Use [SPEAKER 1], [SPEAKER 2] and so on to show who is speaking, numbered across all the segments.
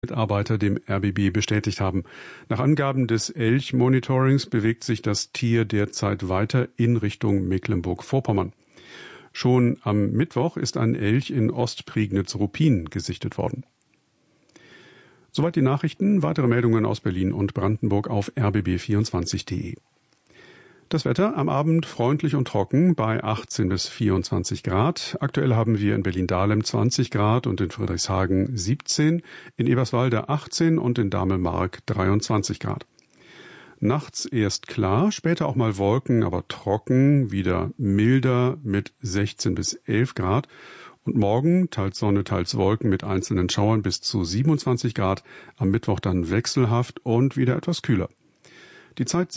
[SPEAKER 1] Mitarbeiter dem RBB bestätigt haben. Nach Angaben des Elch-Monitorings bewegt sich das Tier derzeit weiter in Richtung Mecklenburg-Vorpommern. Schon am Mittwoch ist ein Elch in Ostprignitz-Ruppin gesichtet worden. Soweit die Nachrichten. Weitere Meldungen aus Berlin und Brandenburg auf rbb24.de. Das Wetter am Abend freundlich und trocken bei 18 bis 24 Grad. Aktuell haben wir in Berlin-Dahlem 20 Grad und in Friedrichshagen 17, in Eberswalde 18 und in Dahlem-Mark 23 Grad. Nachts erst klar, später auch mal Wolken, aber trocken, wieder milder mit 16 bis 11 Grad. Und morgen teils Sonne, teils Wolken mit einzelnen Schauern bis zu 27 Grad. Am Mittwoch dann wechselhaft und wieder etwas kühler. Die Zeit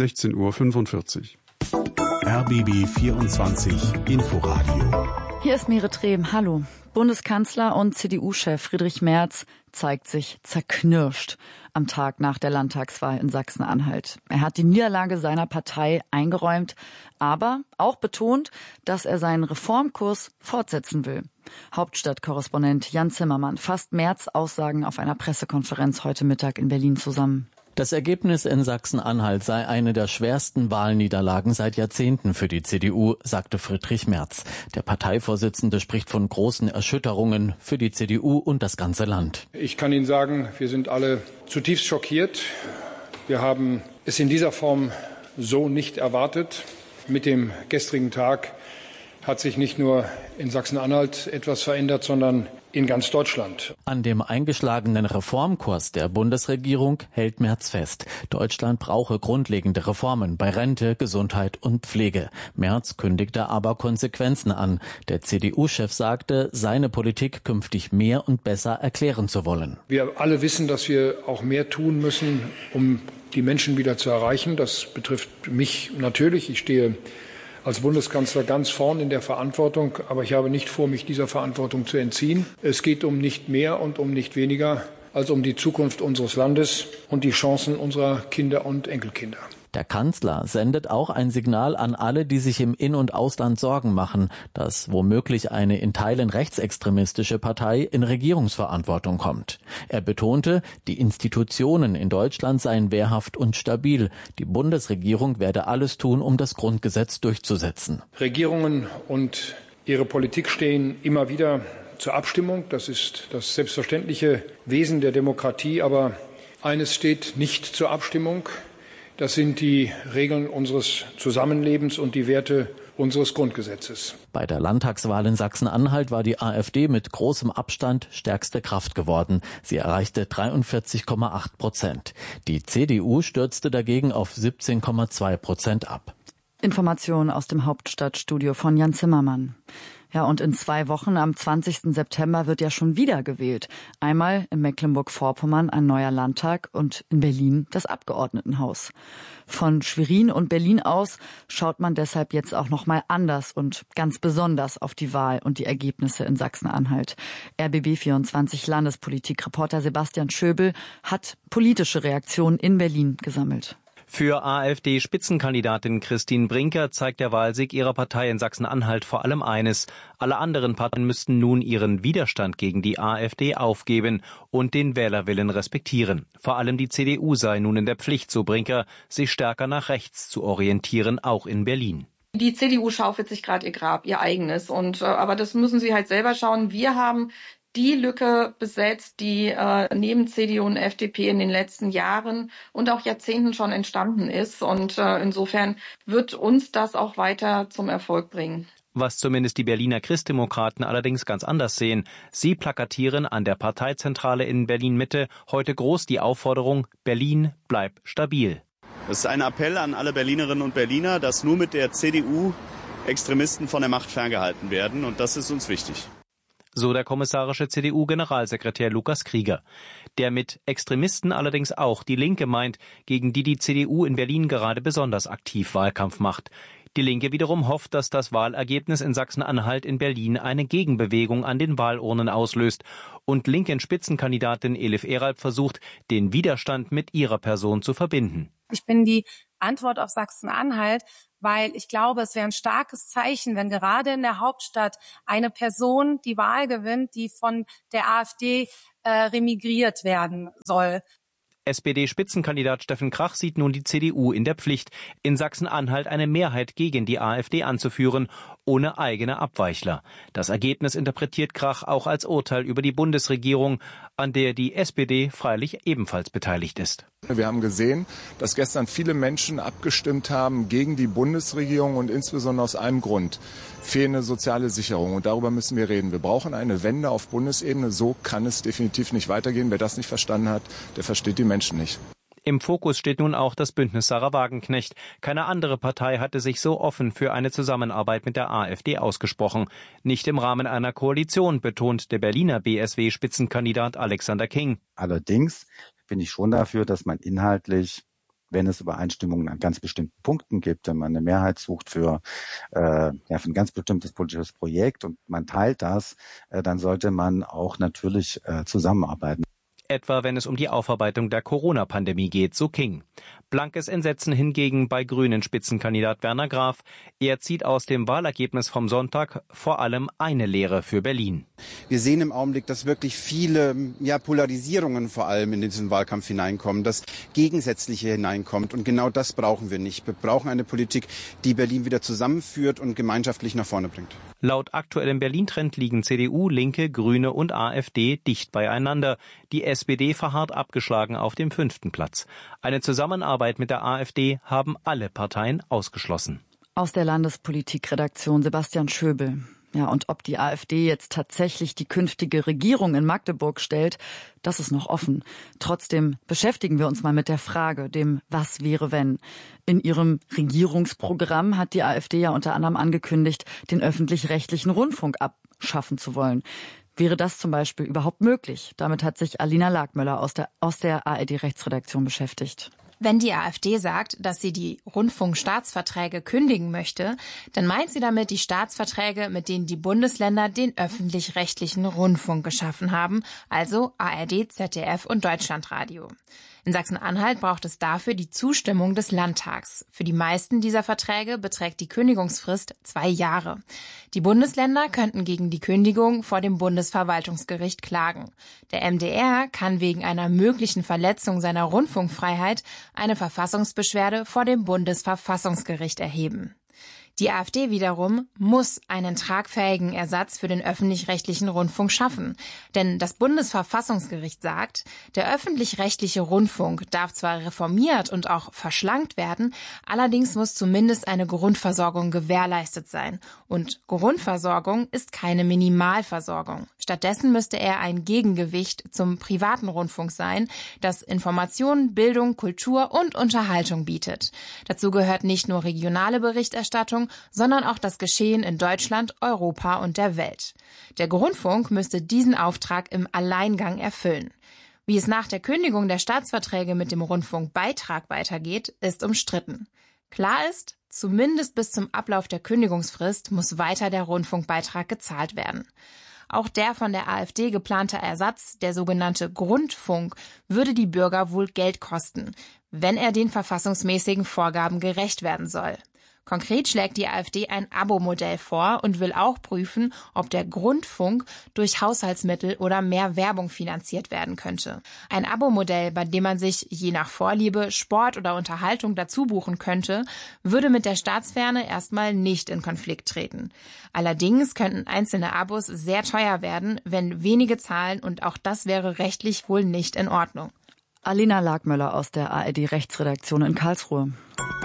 [SPEAKER 1] 16:45 Uhr.
[SPEAKER 2] RBB 24 Inforadio.
[SPEAKER 3] Hier ist Mire Trehm. Hallo. Bundeskanzler und CDU-Chef Friedrich Merz zeigt sich zerknirscht am Tag nach der Landtagswahl in Sachsen-Anhalt. Er hat die Niederlage seiner Partei eingeräumt, aber auch betont, dass er seinen Reformkurs fortsetzen will. Hauptstadtkorrespondent Jan Zimmermann fasst Merz' Aussagen auf einer Pressekonferenz heute Mittag in Berlin zusammen.
[SPEAKER 4] Das Ergebnis in Sachsen-Anhalt sei eine der schwersten Wahlniederlagen seit Jahrzehnten für die CDU, sagte Friedrich Merz. Der Parteivorsitzende spricht von großen Erschütterungen für die CDU und das ganze Land.
[SPEAKER 5] Ich kann Ihnen sagen, wir sind alle zutiefst schockiert. Wir haben es in dieser Form so nicht erwartet. Mit dem gestrigen Tag hat sich nicht nur in Sachsen-Anhalt etwas verändert, sondern in ganz Deutschland.
[SPEAKER 4] An dem eingeschlagenen Reformkurs der Bundesregierung hält Merz fest. Deutschland brauche grundlegende Reformen bei Rente, Gesundheit und Pflege. Merz kündigte aber Konsequenzen an. Der CDU-Chef sagte, seine Politik künftig mehr und besser erklären zu wollen.
[SPEAKER 5] Wir alle wissen, dass wir auch mehr tun müssen, um die Menschen wieder zu erreichen. Das betrifft mich natürlich. Ich stehe als Bundeskanzler ganz vorn in der Verantwortung, aber ich habe nicht vor, mich dieser Verantwortung zu entziehen. Es geht um nicht mehr und um nicht weniger als um die Zukunft unseres Landes und die Chancen unserer Kinder und Enkelkinder.
[SPEAKER 4] Der Kanzler sendet auch ein Signal an alle, die sich im In- und Ausland Sorgen machen, dass womöglich eine in Teilen rechtsextremistische Partei in Regierungsverantwortung kommt. Er betonte, die Institutionen in Deutschland seien wehrhaft und stabil. Die Bundesregierung werde alles tun, um das Grundgesetz durchzusetzen.
[SPEAKER 5] Regierungen und ihre Politik stehen immer wieder zur Abstimmung. Das ist das selbstverständliche Wesen der Demokratie. Aber eines steht nicht zur Abstimmung. Das sind die Regeln unseres Zusammenlebens und die Werte unseres Grundgesetzes.
[SPEAKER 4] Bei der Landtagswahl in Sachsen-Anhalt war die AfD mit großem Abstand stärkste Kraft geworden. Sie erreichte 43,8%. Die CDU stürzte dagegen auf 17,2% ab.
[SPEAKER 3] Informationen aus dem Hauptstadtstudio von Jan Zimmermann. Ja, und in 2 Wochen, am 20. September, wird ja schon wieder gewählt. Einmal in Mecklenburg-Vorpommern ein neuer Landtag und in Berlin das Abgeordnetenhaus. Von Schwerin und Berlin aus schaut man deshalb jetzt auch noch mal anders und ganz besonders auf die Wahl und die Ergebnisse in Sachsen-Anhalt. RBB24 Landespolitik-Reporter Sebastian Schöbel hat politische Reaktionen in Berlin gesammelt.
[SPEAKER 6] Für AfD-Spitzenkandidatin Christine Brinker zeigt der Wahlsieg ihrer Partei in Sachsen-Anhalt vor allem eines: Alle anderen Parteien müssten nun ihren Widerstand gegen die AfD aufgeben und den Wählerwillen respektieren. Vor allem die CDU sei nun in der Pflicht, so Brinker, sich stärker nach rechts zu orientieren, auch in Berlin.
[SPEAKER 7] Die CDU schaufelt sich gerade ihr Grab, ihr eigenes. Aber das müssen sie halt selber schauen. Wir haben die Lücke besetzt, die neben CDU und FDP in den letzten Jahren und auch Jahrzehnten schon entstanden ist. Und insofern wird uns das auch weiter zum Erfolg bringen.
[SPEAKER 6] Was zumindest die Berliner Christdemokraten allerdings ganz anders sehen. Sie plakatieren an der Parteizentrale in Berlin-Mitte heute groß die Aufforderung: Berlin, bleib stabil.
[SPEAKER 8] Es ist ein Appell an alle Berlinerinnen und Berliner, dass nur mit der CDU Extremisten von der Macht ferngehalten werden. Und das ist uns wichtig.
[SPEAKER 6] So der kommissarische CDU-Generalsekretär Lukas Krieger. Der mit Extremisten allerdings auch die Linke meint, gegen die CDU in Berlin gerade besonders aktiv Wahlkampf macht. Die Linke wiederum hofft, dass das Wahlergebnis in Sachsen-Anhalt in Berlin eine Gegenbewegung an den Wahlurnen auslöst. Und linken Spitzenkandidatin Elif Eralp versucht, den Widerstand mit ihrer Person zu verbinden.
[SPEAKER 9] Ich bin die Antwort auf Sachsen-Anhalt, weil ich glaube, es wäre ein starkes Zeichen, wenn gerade in der Hauptstadt eine Person die Wahl gewinnt, die von der AfD remigriert werden soll.
[SPEAKER 6] SPD-Spitzenkandidat Steffen Krach sieht nun die CDU in der Pflicht, in Sachsen-Anhalt eine Mehrheit gegen die AfD anzuführen, ohne eigene Abweichler. Das Ergebnis interpretiert Krach auch als Urteil über die Bundesregierung, an der die SPD freilich ebenfalls beteiligt ist.
[SPEAKER 10] Wir haben gesehen, dass gestern viele Menschen abgestimmt haben gegen die Bundesregierung und insbesondere aus einem Grund: fehlende soziale Sicherung. Und darüber müssen wir reden. Wir brauchen eine Wende auf Bundesebene. So kann es definitiv nicht weitergehen. Wer das nicht verstanden hat, der versteht die Menschen nicht.
[SPEAKER 6] Im Fokus steht nun auch das Bündnis Sarah Wagenknecht. Keine andere Partei hatte sich so offen für eine Zusammenarbeit mit der AfD ausgesprochen. Nicht im Rahmen einer Koalition, betont der Berliner BSW-Spitzenkandidat Alexander King.
[SPEAKER 11] Allerdings bin ich schon dafür, dass man inhaltlich, wenn es Übereinstimmungen an ganz bestimmten Punkten gibt, wenn man eine Mehrheit sucht für ein ganz bestimmtes politisches Projekt und man teilt das, dann sollte man auch natürlich zusammenarbeiten.
[SPEAKER 6] Etwa wenn es um die Aufarbeitung der Corona-Pandemie geht, so King. Blankes Entsetzen hingegen bei Grünen-Spitzenkandidat Werner Graf. Er zieht aus dem Wahlergebnis vom Sonntag vor allem eine Lehre für Berlin.
[SPEAKER 12] Wir sehen im Augenblick, dass wirklich viele Polarisierungen vor allem in diesen Wahlkampf hineinkommen, dass Gegensätzliche hineinkommt. Und genau das brauchen wir nicht. Wir brauchen eine Politik, die Berlin wieder zusammenführt und gemeinschaftlich nach vorne bringt.
[SPEAKER 6] Laut aktuellem Berlin-Trend liegen CDU, Linke, Grüne und AfD dicht beieinander. Die SPD verharrt abgeschlagen auf dem 5. Platz. Eine Zusammenarbeit mit der AfD haben alle Parteien ausgeschlossen.
[SPEAKER 3] Aus der Landespolitikredaktion Sebastian Schöbel. Ja, und ob die AfD jetzt tatsächlich die künftige Regierung in Magdeburg stellt, das ist noch offen. Trotzdem beschäftigen wir uns mal mit der Frage, dem Was wäre wenn. In ihrem Regierungsprogramm hat die AfD ja unter anderem angekündigt, den öffentlich-rechtlichen Rundfunk abschaffen zu wollen. Wäre das zum Beispiel überhaupt möglich? Damit hat sich Alina Lagmöller aus der ARD-Rechtsredaktion beschäftigt.
[SPEAKER 9] Wenn die AfD sagt, dass sie die Rundfunkstaatsverträge kündigen möchte, dann meint sie damit die Staatsverträge, mit denen die Bundesländer den öffentlich-rechtlichen Rundfunk geschaffen haben, also ARD, ZDF und Deutschlandradio. In Sachsen-Anhalt braucht es dafür die Zustimmung des Landtags. Für die meisten dieser Verträge beträgt die Kündigungsfrist 2 Jahre. Die Bundesländer könnten gegen die Kündigung vor dem Bundesverwaltungsgericht klagen. Der MdR kann wegen einer möglichen Verletzung seiner Rundfunkfreiheit eine Verfassungsbeschwerde vor dem Bundesverfassungsgericht erheben. Die AfD wiederum muss einen tragfähigen Ersatz für den öffentlich-rechtlichen Rundfunk schaffen. Denn das Bundesverfassungsgericht sagt, der öffentlich-rechtliche Rundfunk darf zwar reformiert und auch verschlankt werden, allerdings muss zumindest eine Grundversorgung gewährleistet sein. Und Grundversorgung ist keine Minimalversorgung. Stattdessen müsste er ein Gegengewicht zum privaten Rundfunk sein, das Information, Bildung, Kultur und Unterhaltung bietet. Dazu gehört nicht nur regionale Berichterstattung, sondern auch das Geschehen in Deutschland, Europa und der Welt. Der Rundfunk müsste diesen Auftrag im Alleingang erfüllen. Wie es nach der Kündigung der Staatsverträge mit dem Rundfunkbeitrag weitergeht, ist umstritten. Klar ist, zumindest bis zum Ablauf der Kündigungsfrist muss weiter der Rundfunkbeitrag gezahlt werden. Auch der von der AfD geplante Ersatz, der sogenannte Grundfunk, würde die Bürger wohl Geld kosten, wenn er den verfassungsmäßigen Vorgaben gerecht werden soll. Konkret schlägt die AfD ein Abo-Modell vor und will auch prüfen, ob der Grundfunk durch Haushaltsmittel oder mehr Werbung finanziert werden könnte. Ein Abo-Modell, bei dem man sich je nach Vorliebe Sport oder Unterhaltung dazu buchen könnte, würde mit der Staatsferne erstmal nicht in Konflikt treten. Allerdings könnten einzelne Abos sehr teuer werden, wenn wenige zahlen, und auch das wäre rechtlich wohl nicht in Ordnung.
[SPEAKER 3] Alina Lagmöller aus der ARD-Rechtsredaktion in Karlsruhe.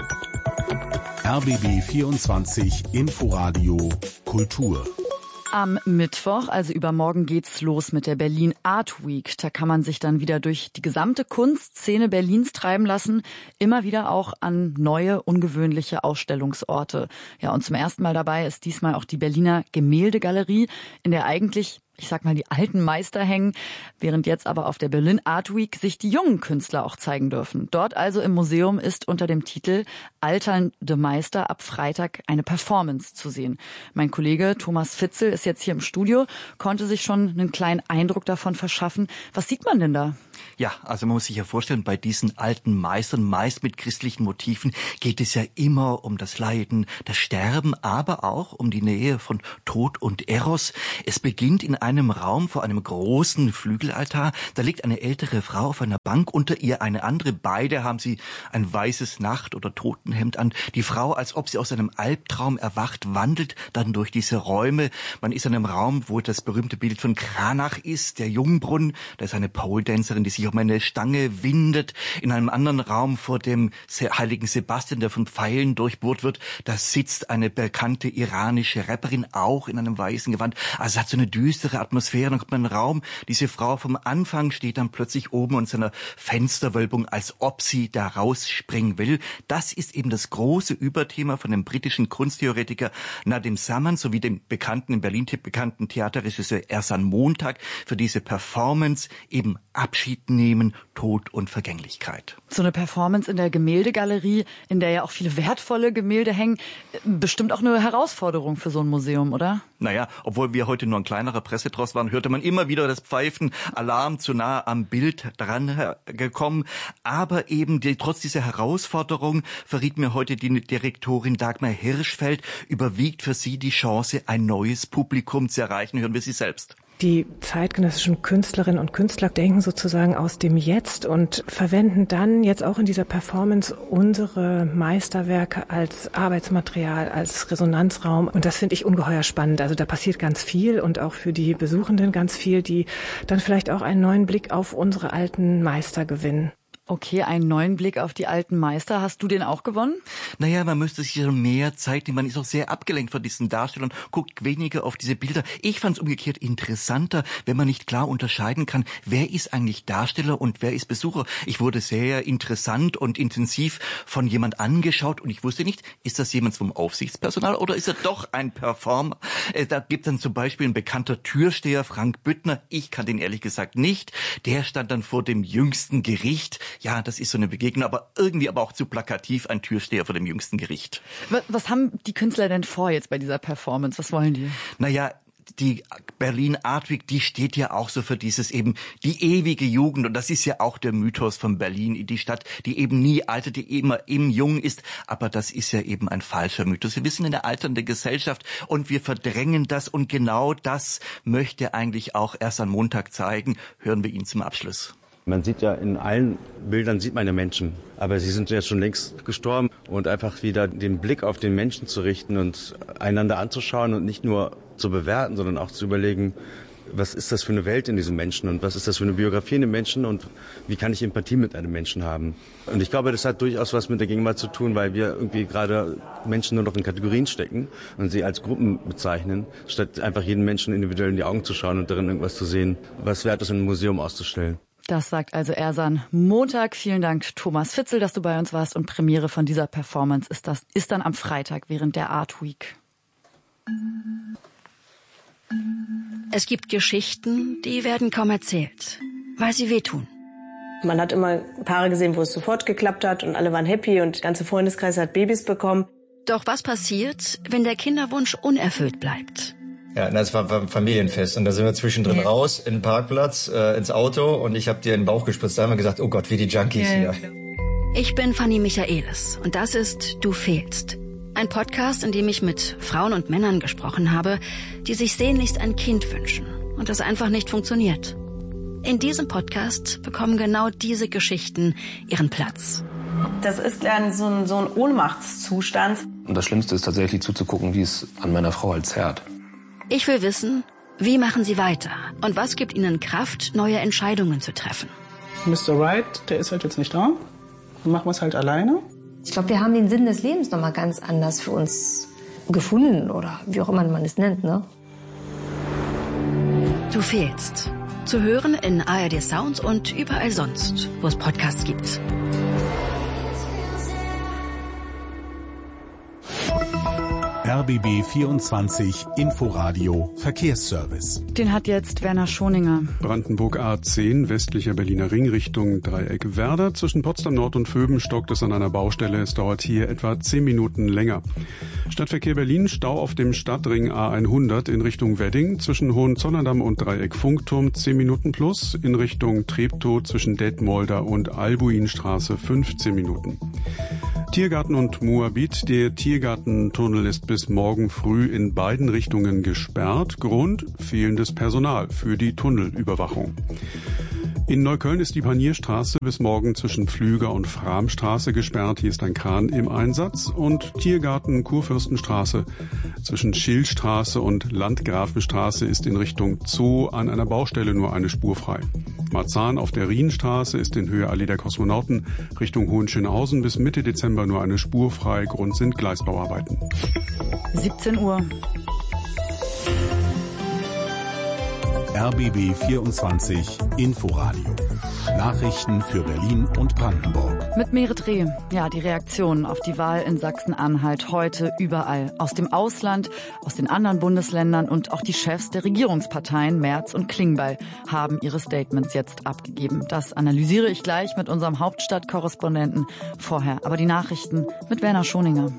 [SPEAKER 2] RBB 24 Inforadio Kultur.
[SPEAKER 3] Am Mittwoch, also übermorgen, geht's los mit der Berlin Art Week. Da kann man sich dann wieder durch die gesamte Kunstszene Berlins treiben lassen, immer wieder auch an neue, ungewöhnliche Ausstellungsorte. Ja, und zum ersten Mal dabei ist diesmal auch die Berliner Gemäldegalerie, in der eigentlich, ich sag mal, die alten Meister hängen, während jetzt aber auf der Berlin Art Week sich die jungen Künstler auch zeigen dürfen. Dort also im Museum ist unter dem Titel Alternde Meister ab Freitag eine Performance zu sehen. Mein Kollege Thomas Fitzel ist jetzt hier im Studio, konnte sich schon einen kleinen Eindruck davon verschaffen. Was sieht man denn da?
[SPEAKER 13] Ja, also man muss sich ja vorstellen, bei diesen alten Meistern, meist mit christlichen Motiven, geht es ja immer um das Leiden, das Sterben, aber auch um die Nähe von Tod und Eros. Es beginnt in einem Raum vor einem großen Flügelaltar. Da liegt eine ältere Frau auf einer Bank, unter ihr eine andere. Beide haben sie ein weißes Nacht- oder Totenhemd an. Die Frau, als ob sie aus einem Albtraum erwacht, wandelt dann durch diese Räume. Man ist in einem Raum, wo das berühmte Bild von Cranach ist, der Jungbrunnen. Da ist eine Pole-Dancerin, die sich um eine Stange windet. In einem anderen Raum vor dem heiligen Sebastian, der von Pfeilen durchbohrt wird, da sitzt eine bekannte iranische Rapperin, auch in einem weißen Gewand. Also es hat so eine düstere Atmosphäre. Dann kommt man in einen Raum, diese Frau vom Anfang steht dann plötzlich oben in seiner Fensterwölbung, als ob sie da rausspringen will. Das ist eben das große Überthema von dem britischen Kunsttheoretiker Nadim Samman sowie dem bekannten, in Berlin bekannten Theaterregisseur Ersan Montag für diese Performance eben Abschied nehmen, Tod und Vergänglichkeit.
[SPEAKER 3] So eine Performance in der Gemäldegalerie, in der ja auch viele wertvolle Gemälde hängen, bestimmt auch eine Herausforderung für so ein Museum, oder?
[SPEAKER 13] Naja, obwohl wir heute nur ein kleinerer Pressetrost waren, hörte man immer wieder das Pfeifen, Alarm, zu nah am Bild dran gekommen. Aber eben trotz dieser Herausforderung, verriet mir heute die Direktorin Dagmar Hirschfeld, überwiegt für sie die Chance, ein neues Publikum zu erreichen. Hören wir sie selbst.
[SPEAKER 14] Die zeitgenössischen Künstlerinnen und Künstler denken sozusagen aus dem Jetzt und verwenden dann jetzt auch in dieser Performance unsere Meisterwerke als Arbeitsmaterial, als Resonanzraum. Und das finde ich ungeheuer spannend. Also da passiert ganz viel und auch für die Besuchenden ganz viel, die dann vielleicht auch einen neuen Blick auf unsere alten Meister gewinnen.
[SPEAKER 3] Okay, einen neuen Blick auf die alten Meister. Hast du den auch gewonnen?
[SPEAKER 13] Naja, man müsste sich schon mehr Zeit nehmen. Man ist auch sehr abgelenkt von diesen Darstellern, guckt weniger auf diese Bilder. Ich fand es umgekehrt interessanter, wenn man nicht klar unterscheiden kann, wer ist eigentlich Darsteller und wer ist Besucher. Ich wurde sehr interessant und intensiv von jemand angeschaut und ich wusste nicht, ist das jemand vom Aufsichtspersonal oder ist er doch ein Performer? Da gibt dann zum Beispiel ein bekannter Türsteher, Frank Büttner. Ich kann den ehrlich gesagt nicht. Der stand dann vor dem jüngsten Gericht. Ja, das ist so eine Begegnung, aber irgendwie aber auch zu plakativ, ein Türsteher vor dem jüngsten Gericht.
[SPEAKER 3] Was haben die Künstler denn vor jetzt bei dieser Performance? Was wollen die?
[SPEAKER 13] Naja, die Berlin Art Week, die steht ja auch so für dieses eben die ewige Jugend und das ist ja auch der Mythos von Berlin, die Stadt, die eben nie altert, die immer im Jung ist, aber das ist ja eben ein falscher Mythos. Wir sind in der alternden Gesellschaft und wir verdrängen das und genau das möchte eigentlich auch Ersan Montag zeigen. Hören wir ihn zum Abschluss.
[SPEAKER 15] Man sieht ja in allen Bildern sieht man ja Menschen, aber sie sind ja schon längst gestorben und einfach wieder den Blick auf den Menschen zu richten und einander anzuschauen und nicht nur zu bewerten, sondern auch zu überlegen, was ist das für eine Welt in diesem Menschen und was ist das für eine Biografie in dem Menschen und wie kann ich Empathie mit einem Menschen haben. Und ich glaube, das hat durchaus was mit der Gegenwart zu tun, weil wir irgendwie gerade Menschen nur noch in Kategorien stecken und sie als Gruppen bezeichnen, statt einfach jeden Menschen individuell in die Augen zu schauen und darin irgendwas zu sehen, was wert ist, in einem Museum auszustellen.
[SPEAKER 3] Das sagt also Ersan Montag. Vielen Dank, Thomas Fitzel, dass du bei uns warst. Und Premiere von dieser Performance ist dann am Freitag während der Art Week.
[SPEAKER 16] Es gibt Geschichten, die werden kaum erzählt, weil sie wehtun.
[SPEAKER 17] Man hat immer Paare gesehen, wo es sofort geklappt hat und alle waren happy und der ganze Freundeskreis hat Babys bekommen.
[SPEAKER 16] Doch was passiert, wenn der Kinderwunsch unerfüllt bleibt?
[SPEAKER 18] Ja, das war ein Familienfest und da sind wir zwischendrin raus in den Parkplatz, ins Auto und ich habe dir in den Bauch gespritzt. Da haben wir gesagt, oh Gott, wie die Junkies hier.
[SPEAKER 16] Ich bin Fanny Michaelis und das ist Du fehlst. Ein Podcast, in dem ich mit Frauen und Männern gesprochen habe, die sich sehnlichst ein Kind wünschen und das einfach nicht funktioniert. In diesem Podcast bekommen genau diese Geschichten ihren Platz.
[SPEAKER 17] Das ist dann so ein Ohnmachtszustand.
[SPEAKER 19] Und das Schlimmste ist tatsächlich zuzugucken, wie es an meiner Frau halt zerrt.
[SPEAKER 16] Ich will wissen, wie machen sie weiter und was gibt ihnen Kraft, neue Entscheidungen zu treffen.
[SPEAKER 20] Mr. Right, der ist halt jetzt nicht da. Dann machen wir es halt alleine.
[SPEAKER 21] Ich glaube, wir haben den Sinn des Lebens nochmal ganz anders für uns gefunden oder wie auch immer man es nennt, ne?
[SPEAKER 16] Du fehlst. Zu hören in ARD Sound und überall sonst, wo es Podcasts gibt.
[SPEAKER 2] RBB 24 Inforadio Verkehrsservice.
[SPEAKER 3] Den hat jetzt Werner Schoninger.
[SPEAKER 1] Brandenburg A10, westlicher Berliner Ring Richtung Dreieck Werder. Zwischen Potsdam Nord und Vöben stockt es an einer Baustelle. Es dauert hier etwa 10 Minuten länger. Stadtverkehr Berlin, Stau auf dem Stadtring A100 in Richtung Wedding. Zwischen Hohenzollerndamm und Dreieck Funkturm 10 Minuten plus. In Richtung Treptow zwischen Detmolder und Albuinstraße 15 Minuten. Tiergarten und Moabit. Der Tiergartentunnel ist bis morgen früh in beiden Richtungen gesperrt. Grund: fehlendes Personal für die Tunnelüberwachung. In Neukölln ist die Panierstraße bis morgen zwischen Pflüger und Framstraße gesperrt. Hier ist ein Kran im Einsatz. Und Tiergarten Kurfürstenstraße zwischen Schillstraße und Landgrafenstraße ist in Richtung Zoo an einer Baustelle nur eine Spur frei. Marzahn auf der Rienstraße ist in Höhe Allee der Kosmonauten Richtung Hohenschönhausen bis Mitte Dezember nur eine Spur frei. Grund sind Gleisbauarbeiten.
[SPEAKER 3] 17 Uhr.
[SPEAKER 2] RBB 24 Inforadio. Nachrichten für Berlin und Brandenburg.
[SPEAKER 3] Mit Merit Reh. Ja, die Reaktionen auf die Wahl in Sachsen-Anhalt heute überall. Aus dem Ausland, aus den anderen Bundesländern und auch die Chefs der Regierungsparteien Merz und Klingbeil haben ihre Statements jetzt abgegeben. Das analysiere ich gleich mit unserem Hauptstadtkorrespondenten. Vorher aber die Nachrichten mit Werner Schoninger.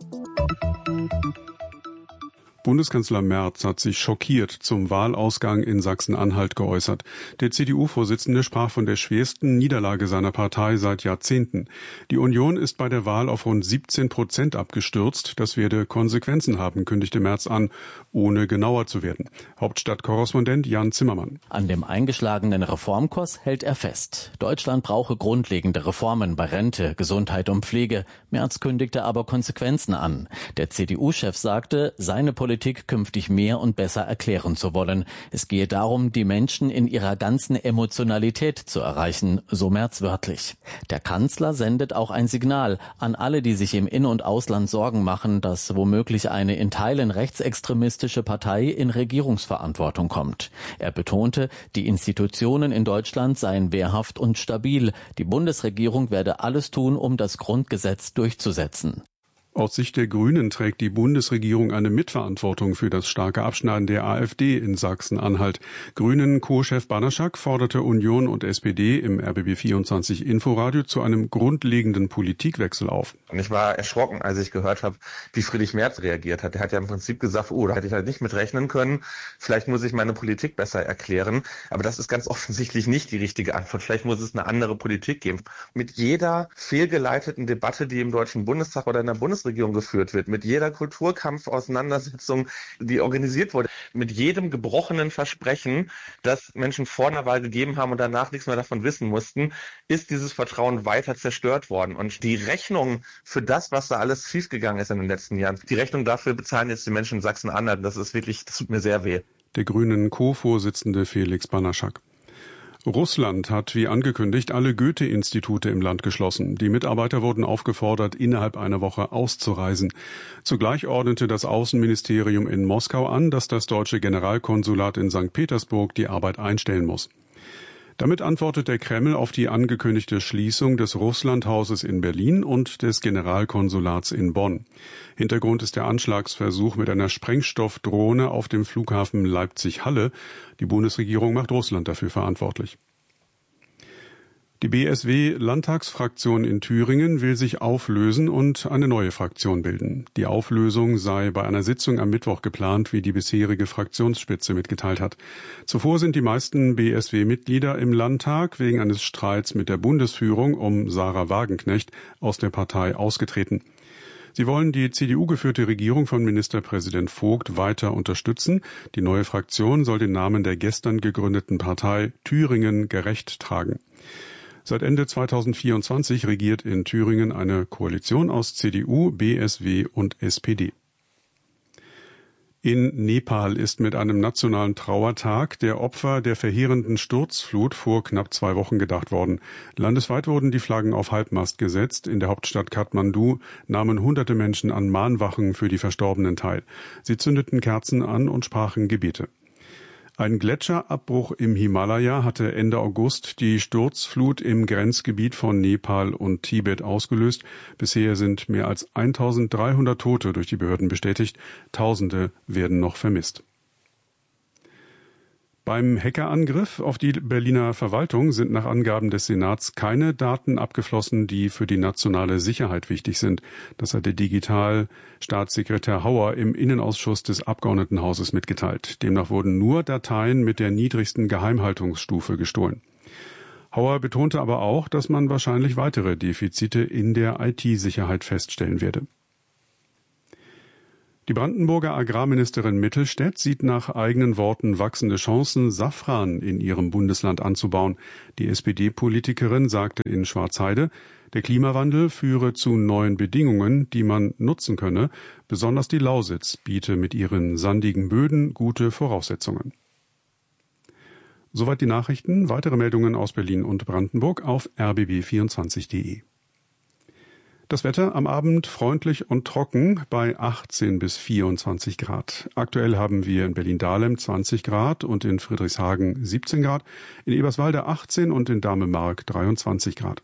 [SPEAKER 1] Bundeskanzler Merz hat sich schockiert zum Wahlausgang in Sachsen-Anhalt geäußert. Der CDU-Vorsitzende sprach von der schwersten Niederlage seiner Partei seit Jahrzehnten. Die Union ist bei der Wahl auf rund 17% abgestürzt. Das werde Konsequenzen haben, kündigte Merz an, ohne genauer zu werden. Hauptstadtkorrespondent Jan Zimmermann.
[SPEAKER 4] An dem eingeschlagenen Reformkurs hält er fest. Deutschland brauche grundlegende Reformen bei Rente, Gesundheit und Pflege. Merz kündigte aber Konsequenzen an. Der CDU-Chef sagte, seine Politik künftig mehr und besser erklären zu wollen. Es gehe darum, die Menschen in ihrer ganzen Emotionalität zu erreichen, so Merz wörtlich. Der Kanzler sendet auch ein Signal an alle, die sich im In- und Ausland Sorgen machen, dass womöglich eine in Teilen rechtsextremistische Partei in Regierungsverantwortung kommt. Er betonte, die Institutionen in Deutschland seien wehrhaft und stabil. Die Bundesregierung werde alles tun, um das Grundgesetz durchzusetzen.
[SPEAKER 1] Aus Sicht der Grünen trägt die Bundesregierung eine Mitverantwortung für das starke Abschneiden der AfD in Sachsen-Anhalt. Grünen-Co-Chef Banaschak forderte Union und SPD im RBB 24 Inforadio zu einem grundlegenden Politikwechsel auf.
[SPEAKER 5] Und ich war erschrocken, als ich gehört habe, wie Friedrich Merz reagiert hat. Er hat ja im Prinzip gesagt, da hätte ich halt nicht mit rechnen können. Vielleicht muss ich meine Politik besser erklären. Aber das ist ganz offensichtlich nicht die richtige Antwort. Vielleicht muss es eine andere Politik geben. Mit jeder fehlgeleiteten Debatte, die im Deutschen Bundestag oder in der Bundesregierung geführt wird, mit jeder Kulturkampfauseinandersetzung, die organisiert wurde, mit jedem gebrochenen Versprechen, das Menschen vor einer Wahl gegeben haben und danach nichts mehr davon wissen mussten, ist dieses Vertrauen weiter zerstört worden. Und die Rechnung für das, was da alles schiefgegangen ist in den letzten Jahren, die Rechnung dafür bezahlen jetzt die Menschen in Sachsen-Anhalt. Das tut mir sehr weh.
[SPEAKER 1] Der Grünen Co-Vorsitzende Felix Banaschak. Russland hat wie angekündigt alle Goethe-Institute im Land geschlossen. Die Mitarbeiter wurden aufgefordert, innerhalb einer Woche auszureisen. Zugleich ordnete das Außenministerium in Moskau an, dass das deutsche Generalkonsulat in St. Petersburg die Arbeit einstellen muss. Damit antwortet der Kreml auf die angekündigte Schließung des Russlandhauses in Berlin und des Generalkonsulats in Bonn. Hintergrund ist der Anschlagsversuch mit einer Sprengstoffdrohne auf dem Flughafen Leipzig-Halle. Die Bundesregierung macht Russland dafür verantwortlich. Die BSW-Landtagsfraktion in Thüringen will sich auflösen und eine neue Fraktion bilden. Die Auflösung sei bei einer Sitzung am Mittwoch geplant, wie die bisherige Fraktionsspitze mitgeteilt hat. Zuvor sind die meisten BSW-Mitglieder im Landtag wegen eines Streits mit der Bundesführung um Sarah Wagenknecht aus der Partei ausgetreten. Sie wollen die CDU-geführte Regierung von Ministerpräsident Vogt weiter unterstützen. Die neue Fraktion soll den Namen der gestern gegründeten Partei Thüringen gerecht tragen. Seit Ende 2024 regiert in Thüringen eine Koalition aus CDU, BSW und SPD. In Nepal ist mit einem nationalen Trauertag der Opfer der verheerenden Sturzflut vor knapp 2 Wochen gedacht worden. Landesweit wurden die Flaggen auf Halbmast gesetzt. In der Hauptstadt Kathmandu nahmen hunderte Menschen an Mahnwachen für die Verstorbenen teil. Sie zündeten Kerzen an und sprachen Gebete. Ein Gletscherabbruch im Himalaya hatte Ende August die Sturzflut im Grenzgebiet von Nepal und Tibet ausgelöst. Bisher sind mehr als 1300 Tote durch die Behörden bestätigt. Tausende werden noch vermisst. Beim Hackerangriff auf die Berliner Verwaltung sind nach Angaben des Senats keine Daten abgeflossen, die für die nationale Sicherheit wichtig sind. Das hat der Digitalstaatssekretär Hauer im Innenausschuss des Abgeordnetenhauses mitgeteilt. Demnach wurden nur Dateien mit der niedrigsten Geheimhaltungsstufe gestohlen. Hauer betonte aber auch, dass man wahrscheinlich weitere Defizite in der IT-Sicherheit feststellen werde. Die Brandenburger Agrarministerin Mittelstädt sieht nach eigenen Worten wachsende Chancen, Safran in ihrem Bundesland anzubauen. Die SPD-Politikerin sagte in Schwarzheide, der Klimawandel führe zu neuen Bedingungen, die man nutzen könne. Besonders die Lausitz biete mit ihren sandigen Böden gute Voraussetzungen. Soweit die Nachrichten. Weitere Meldungen aus Berlin und Brandenburg auf rbb24.de. Das Wetter am Abend freundlich und trocken bei 18 bis 24 Grad. Aktuell haben wir in Berlin-Dahlem 20 Grad und in Friedrichshagen 17 Grad, in Eberswalde 18 und in Dahlem-Mark 23 Grad.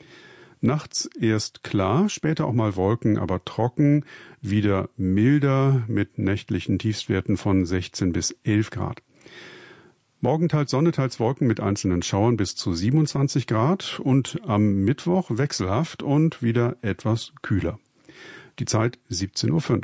[SPEAKER 1] Nachts erst klar, später auch mal Wolken, aber trocken, wieder milder mit nächtlichen Tiefstwerten von 16 bis 11 Grad. Morgen teils Sonne, teils Wolken mit einzelnen Schauern bis zu 27 Grad und am Mittwoch wechselhaft und wieder etwas kühler. Die Zeit 17:05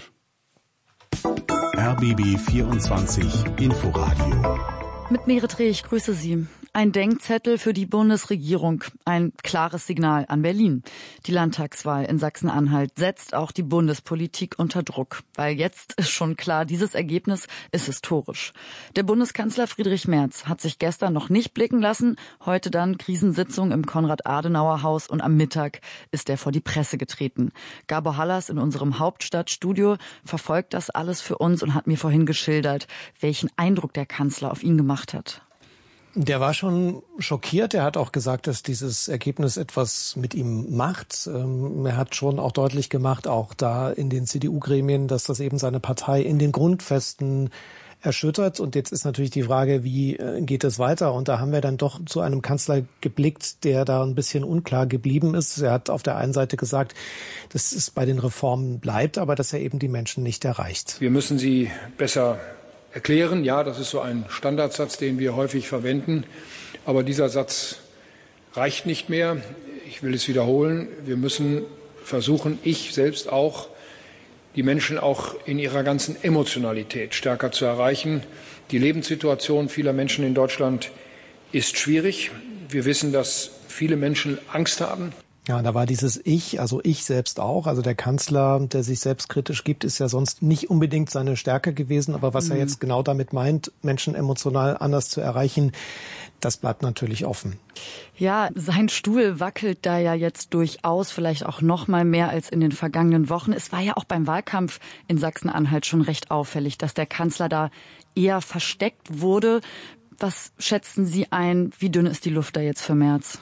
[SPEAKER 1] Uhr.
[SPEAKER 2] RBB 24 Inforadio.
[SPEAKER 3] Mit Merit Reh, ich grüße Sie. Ein Denkzettel für die Bundesregierung. Ein klares Signal an Berlin. Die Landtagswahl in Sachsen-Anhalt setzt auch die Bundespolitik unter Druck. Weil jetzt ist schon klar, dieses Ergebnis ist historisch. Der Bundeskanzler Friedrich Merz hat sich gestern noch nicht blicken lassen. Heute dann Krisensitzung im Konrad-Adenauer-Haus und am Mittag ist er vor die Presse getreten. Gabor Hallas in unserem Hauptstadtstudio verfolgt das alles für uns und hat mir vorhin geschildert, welchen Eindruck der Kanzler auf ihn gemacht hat.
[SPEAKER 7] Der war schon schockiert. Er hat auch gesagt, dass dieses Ergebnis etwas mit ihm macht. Er hat schon auch deutlich gemacht, auch da in den CDU-Gremien, dass das eben seine Partei in den Grundfesten erschüttert. Und jetzt ist natürlich die Frage, wie geht es weiter? Und da haben wir dann doch zu einem Kanzler geblickt, der da ein bisschen unklar geblieben ist. Er hat auf der einen Seite gesagt, dass es bei den Reformen bleibt, aber dass er eben die Menschen nicht erreicht.
[SPEAKER 22] Wir müssen sie besser erklären. Ja, das ist so ein Standardsatz, den wir häufig verwenden. Aber dieser Satz reicht nicht mehr. Ich will es wiederholen. Wir müssen versuchen, ich selbst auch, die Menschen auch in ihrer ganzen Emotionalität stärker zu erreichen. Die Lebenssituation vieler Menschen in Deutschland ist schwierig. Wir wissen, dass viele Menschen Angst haben.
[SPEAKER 7] Ja, da war dieses Ich, also ich selbst auch. Also der Kanzler, der sich selbstkritisch gibt, ist ja sonst nicht unbedingt seine Stärke gewesen. Aber was er jetzt genau damit meint, Menschen emotional anders zu erreichen, das bleibt natürlich offen.
[SPEAKER 3] Ja, sein Stuhl wackelt da ja jetzt durchaus, vielleicht auch noch mal mehr als in den vergangenen Wochen. Es war ja auch beim Wahlkampf in Sachsen-Anhalt schon recht auffällig, dass der Kanzler da eher versteckt wurde. Was schätzen Sie ein? Wie dünn ist die Luft da jetzt für Merz?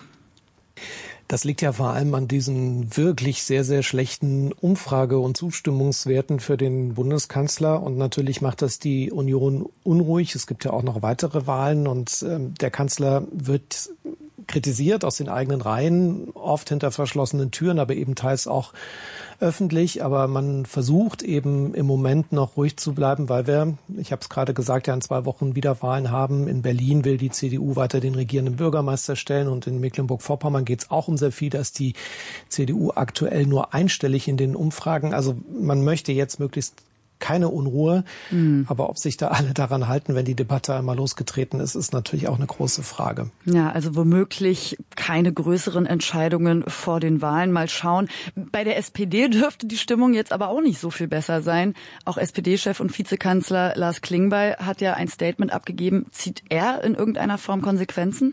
[SPEAKER 7] Das liegt ja vor allem an diesen wirklich sehr, sehr schlechten Umfrage- und Zustimmungswerten für den Bundeskanzler. Und natürlich macht das die Union unruhig. Es gibt ja auch noch weitere Wahlen und der Kanzler wird kritisiert aus den eigenen Reihen, oft hinter verschlossenen Türen, aber eben teils auch öffentlich. Aber man versucht eben im Moment noch ruhig zu bleiben, weil wir, ich habe es gerade gesagt, ja in 2 Wochen wieder Wahlen haben. In Berlin will die CDU weiter den regierenden Bürgermeister stellen und in Mecklenburg-Vorpommern geht es auch um sehr viel, dass die CDU aktuell nur einstellig in den Umfragen. Also man möchte jetzt möglichst keine Unruhe. Aber ob sich da alle daran halten, wenn die Debatte einmal losgetreten ist, ist natürlich auch eine große Frage.
[SPEAKER 3] Ja, also womöglich keine größeren Entscheidungen vor den Wahlen. Mal schauen. Bei der SPD dürfte die Stimmung jetzt aber auch nicht so viel besser sein. Auch SPD-Chef und Vizekanzler Lars Klingbeil hat ja ein Statement abgegeben. Zieht er in irgendeiner Form Konsequenzen?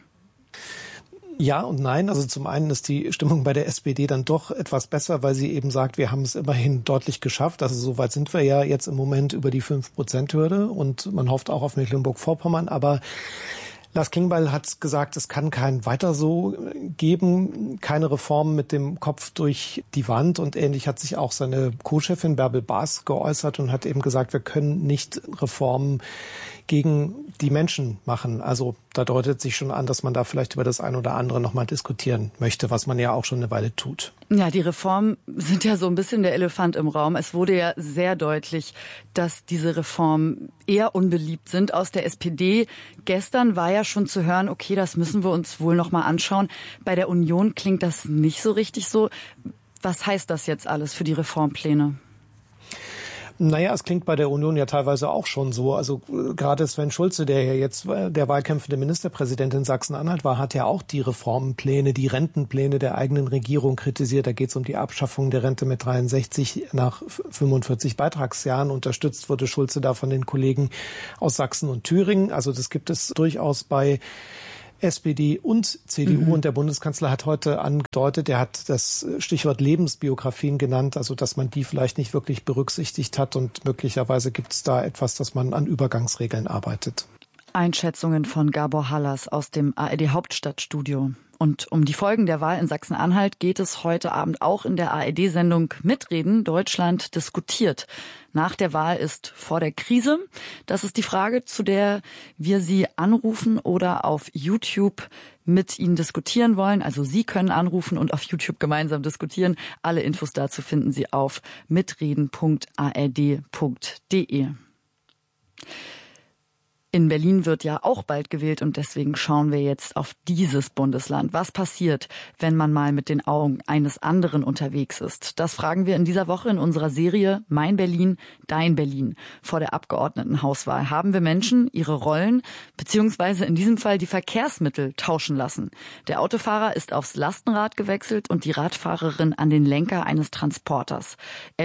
[SPEAKER 7] Ja und nein. Also zum einen ist die Stimmung bei der SPD dann doch etwas besser, weil sie eben sagt, wir haben es immerhin deutlich geschafft. Also soweit sind wir ja jetzt im Moment über die 5%-Hürde und man hofft auch auf Mecklenburg-Vorpommern. Aber Lars Klingbeil hat gesagt, es kann kein weiter so geben, keine Reform mit dem Kopf durch die Wand. Und ähnlich hat sich auch seine Co-Chefin Bärbel Baas geäußert und hat eben gesagt, wir können nicht Reformen gegen die Menschen machen. Also da deutet sich schon an, dass man da vielleicht über das ein oder andere nochmal diskutieren möchte, was man ja auch schon eine Weile tut.
[SPEAKER 3] Ja, die Reformen sind ja so ein bisschen der Elefant im Raum. Es wurde ja sehr deutlich, dass diese Reformen eher unbeliebt sind aus der SPD. Gestern war ja schon zu hören, okay, das müssen wir uns wohl nochmal anschauen. Bei der Union klingt das nicht so richtig so. Was heißt das jetzt alles für die Reformpläne?
[SPEAKER 7] Naja, es klingt bei der Union ja teilweise auch schon so. Also gerade Sven Schulze, der ja jetzt der wahlkämpfende Ministerpräsident in Sachsen-Anhalt war, hat ja auch die Reformpläne, die Rentenpläne der eigenen Regierung kritisiert. Da geht es um die Abschaffung der Rente mit 63 nach 45 Beitragsjahren. Unterstützt wurde Schulze da von den Kollegen aus Sachsen und Thüringen. Also das gibt es durchaus bei SPD und CDU. Und der Bundeskanzler hat heute angedeutet, er hat das Stichwort Lebensbiografien genannt, also dass man die vielleicht nicht wirklich berücksichtigt hat und möglicherweise gibt es da etwas, dass man an Übergangsregeln arbeitet.
[SPEAKER 3] Einschätzungen von Gabor Hallas aus dem ARD Hauptstadtstudio. Und um die Folgen der Wahl in Sachsen-Anhalt geht es heute Abend auch in der ARD-Sendung Mitreden. Deutschland diskutiert. Nach der Wahl ist vor der Krise. Das ist die Frage, zu der wir Sie anrufen oder auf YouTube mit Ihnen diskutieren wollen. Also Sie können anrufen und auf YouTube gemeinsam diskutieren. Alle Infos dazu finden Sie auf mitreden.ard.de. In Berlin wird ja auch bald gewählt und deswegen schauen wir jetzt auf dieses Bundesland. Was passiert, wenn man mal mit den Augen eines anderen unterwegs ist? Das fragen wir in dieser Woche in unserer Serie Mein Berlin, Dein Berlin. Vor der Abgeordnetenhauswahl haben wir Menschen ihre Rollen beziehungsweise in diesem Fall die Verkehrsmittel tauschen lassen. Der Autofahrer ist aufs Lastenrad gewechselt und die Radfahrerin an den Lenker eines Transporters.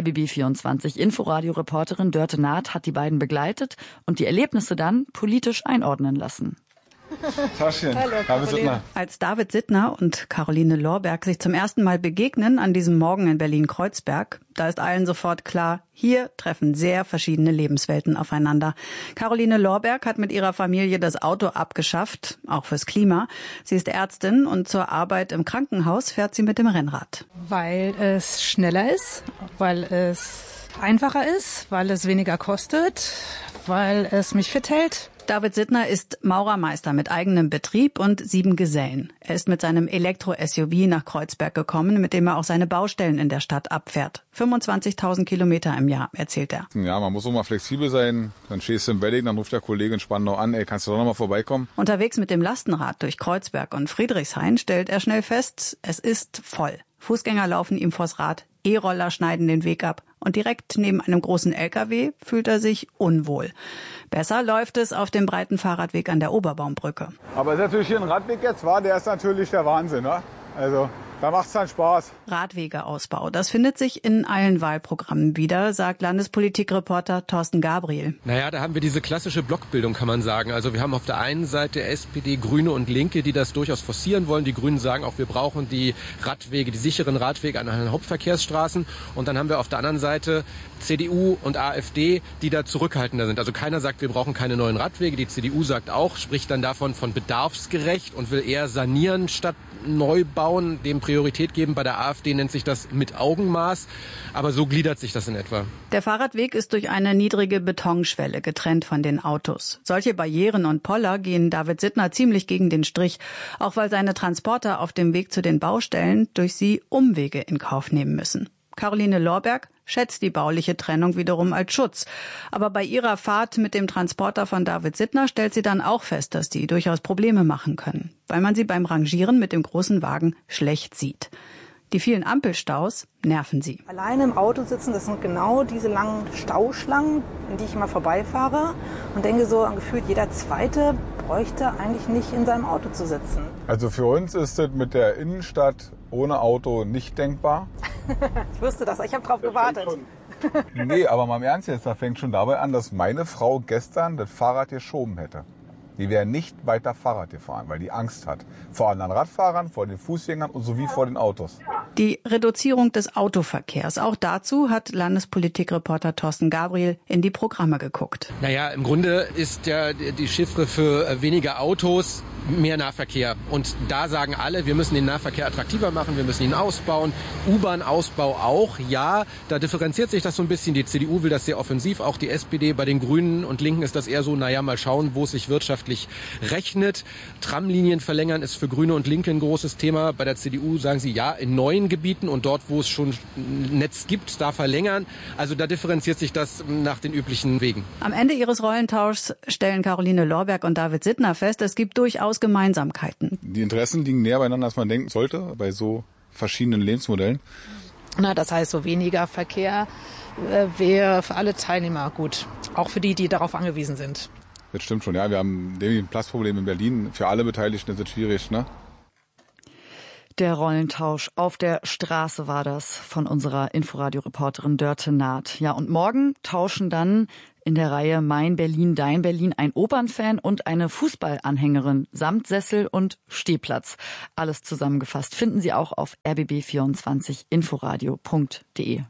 [SPEAKER 3] RBB24 Inforadio-Reporterin Dörte Naht hat die beiden begleitet und die Erlebnisse dann politisch einordnen lassen.
[SPEAKER 8] Taschen.
[SPEAKER 10] David Sittner. Als David Sittner und Caroline Lorberg sich zum ersten Mal begegnen an diesem Morgen in Berlin-Kreuzberg, da ist allen sofort klar, hier treffen sehr verschiedene Lebenswelten aufeinander. Caroline Lorberg hat mit ihrer Familie das Auto abgeschafft, auch fürs Klima. Sie ist Ärztin und zur Arbeit im Krankenhaus fährt sie mit dem Rennrad.
[SPEAKER 23] Weil es schneller ist, weil es einfacher ist, weil es weniger kostet, weil es mich fit hält.
[SPEAKER 10] David Sittner ist Maurermeister mit eigenem Betrieb und 7 Gesellen. Er ist mit seinem Elektro-SUV nach Kreuzberg gekommen, mit dem er auch seine Baustellen in der Stadt abfährt. 25.000 Kilometer im Jahr, erzählt er.
[SPEAKER 8] Ja, man muss auch mal flexibel sein. Dann stehst du im Wedding, dann ruft der Kollege in Spandau an, ey, kannst du doch noch mal vorbeikommen?
[SPEAKER 10] Unterwegs mit dem Lastenrad durch Kreuzberg und Friedrichshain stellt er schnell fest, es ist voll. Fußgänger laufen ihm vors Rad, E-Roller schneiden den Weg ab. Und direkt neben einem großen LKW fühlt er sich unwohl. Besser läuft es auf dem breiten Fahrradweg an der Oberbaumbrücke.
[SPEAKER 8] Aber ist natürlich hier ein Radweg jetzt, der ist natürlich der Wahnsinn, ne? Also da macht's dann Spaß.
[SPEAKER 10] Radwegeausbau, das findet sich in allen Wahlprogrammen wieder, sagt Landespolitikreporter Thorsten Gabriel.
[SPEAKER 19] Naja, da haben wir diese klassische Blockbildung, kann man sagen. Also wir haben auf der einen Seite SPD, Grüne und Linke, die das durchaus forcieren wollen. Die Grünen sagen auch, wir brauchen die Radwege, die sicheren Radwege an allen Hauptverkehrsstraßen. Und dann haben wir auf der anderen Seite CDU und AfD, die da zurückhaltender sind. Also keiner sagt, wir brauchen keine neuen Radwege. Die CDU sagt auch, spricht dann davon von bedarfsgerecht und will eher sanieren statt neu bauen, dem Priorität geben. Bei der AfD nennt sich das mit Augenmaß. Aber so gliedert sich das in etwa.
[SPEAKER 10] Der Fahrradweg ist durch eine niedrige Betonschwelle getrennt von den Autos. Solche Barrieren und Poller gehen David Sittner ziemlich gegen den Strich, auch weil seine Transporter auf dem Weg zu den Baustellen durch sie Umwege in Kauf nehmen müssen. Caroline Lorberg schätzt die bauliche Trennung wiederum als Schutz. Aber bei ihrer Fahrt mit dem Transporter von David Sittner stellt sie dann auch fest, dass die durchaus Probleme machen können, weil man sie beim Rangieren mit dem großen Wagen schlecht sieht. Die vielen Ampelstaus nerven sie.
[SPEAKER 24] Alleine im Auto sitzen, das sind genau diese langen Stauschlangen, in die ich immer vorbeifahre und denke so, gefühlt jeder Zweite bräuchte eigentlich nicht in seinem Auto zu sitzen.
[SPEAKER 8] Also für uns ist das mit der Innenstadt ohne Auto nicht denkbar.
[SPEAKER 24] Ich wusste das, ich habe drauf gewartet.
[SPEAKER 8] Nee, aber mal im Ernst jetzt, da fängt schon dabei an, dass meine Frau gestern das Fahrrad geschoben hätte. Die wäre nicht weiter Fahrrad gefahren, weil die Angst hat. Vor anderen Radfahrern, vor den Fußgängern und sowie vor den Autos.
[SPEAKER 10] Die Reduzierung des Autoverkehrs. Auch dazu hat Landespolitikreporter Thorsten Gabriel in die Programme geguckt.
[SPEAKER 19] Naja, im Grunde ist ja die Chiffre für weniger Autos mehr Nahverkehr. Und da sagen alle, wir müssen den Nahverkehr attraktiver machen, wir müssen ihn ausbauen. U-Bahn-Ausbau auch, ja. Da differenziert sich das so ein bisschen. Die CDU will das sehr offensiv, auch die SPD. Bei den Grünen und Linken ist das eher so, naja, mal schauen, wo es sich wirtschaftlich rechnet. Tramlinien verlängern ist für Grüne und Linke ein großes Thema. Bei der CDU sagen sie, ja, in neuen Gebieten und dort, wo es schon ein Netz gibt, da verlängern. Also da differenziert sich das nach den üblichen Wegen.
[SPEAKER 10] Am Ende ihres Rollentauschs stellen Caroline Lorberg und David Sittner fest, es gibt durchaus Gemeinsamkeiten.
[SPEAKER 8] Die Interessen liegen näher beieinander, als man denken sollte, bei so verschiedenen Lebensmodellen.
[SPEAKER 23] Das heißt, so weniger Verkehr wäre für alle Teilnehmer gut. Auch für die, die darauf angewiesen sind.
[SPEAKER 8] Das stimmt schon, ja. Wir haben ein Platzproblem in Berlin. Für alle Beteiligten ist es schwierig, ne?
[SPEAKER 3] Der Rollentausch auf der Straße war das von unserer Inforadio-Reporterin Dörte Naht. Ja, und morgen tauschen dann in der Reihe Mein Berlin, Dein Berlin ein Opernfan und eine Fußballanhängerin samt Sessel und Stehplatz. Alles zusammengefasst finden Sie auch auf rbb24inforadio.de.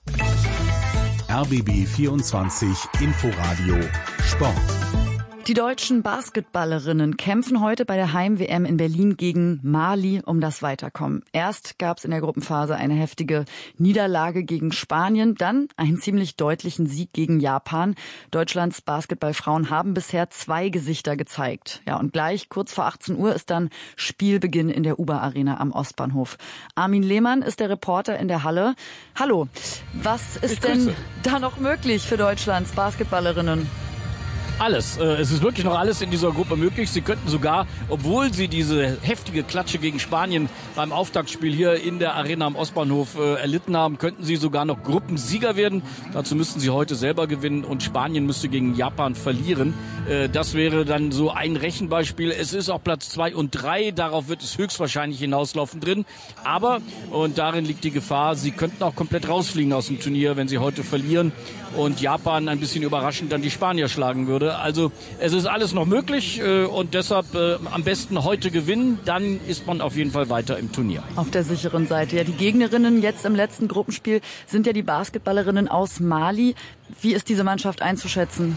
[SPEAKER 2] RBB24 Inforadio Sport.
[SPEAKER 3] Die deutschen Basketballerinnen kämpfen heute bei der Heim-WM in Berlin gegen Mali um das Weiterkommen. Erst gab es in der Gruppenphase eine heftige Niederlage gegen Spanien, dann einen ziemlich deutlichen Sieg gegen Japan. Deutschlands Basketballfrauen haben bisher 2 Gesichter gezeigt. Ja, und gleich kurz vor 18 Uhr ist dann Spielbeginn in der Uber-Arena am Ostbahnhof. Armin Lehmann ist der Reporter in der Halle. Hallo, was ist denn da noch möglich für Deutschlands Basketballerinnen?
[SPEAKER 6] Alles. Es ist wirklich noch alles in dieser Gruppe möglich. Sie könnten sogar, obwohl sie diese heftige Klatsche gegen Spanien beim Auftaktspiel hier in der Arena am Ostbahnhof erlitten haben, könnten sie sogar noch Gruppensieger werden. Dazu müssten sie heute selber gewinnen und Spanien müsste gegen Japan verlieren. Das wäre dann so ein Rechenbeispiel. Es ist auch Platz 2 und 3. Darauf wird es höchstwahrscheinlich hinauslaufen drin. Aber, und darin liegt die Gefahr, sie könnten auch komplett rausfliegen aus dem Turnier, wenn sie heute verlieren und Japan ein bisschen überraschend dann die Spanier schlagen würde. Also es ist alles noch möglich und deshalb am besten heute gewinnen, dann ist man auf jeden Fall weiter im Turnier.
[SPEAKER 3] Auf der sicheren Seite. Ja, die Gegnerinnen jetzt im letzten Gruppenspiel sind ja die Basketballerinnen aus Mali. Wie ist diese Mannschaft einzuschätzen?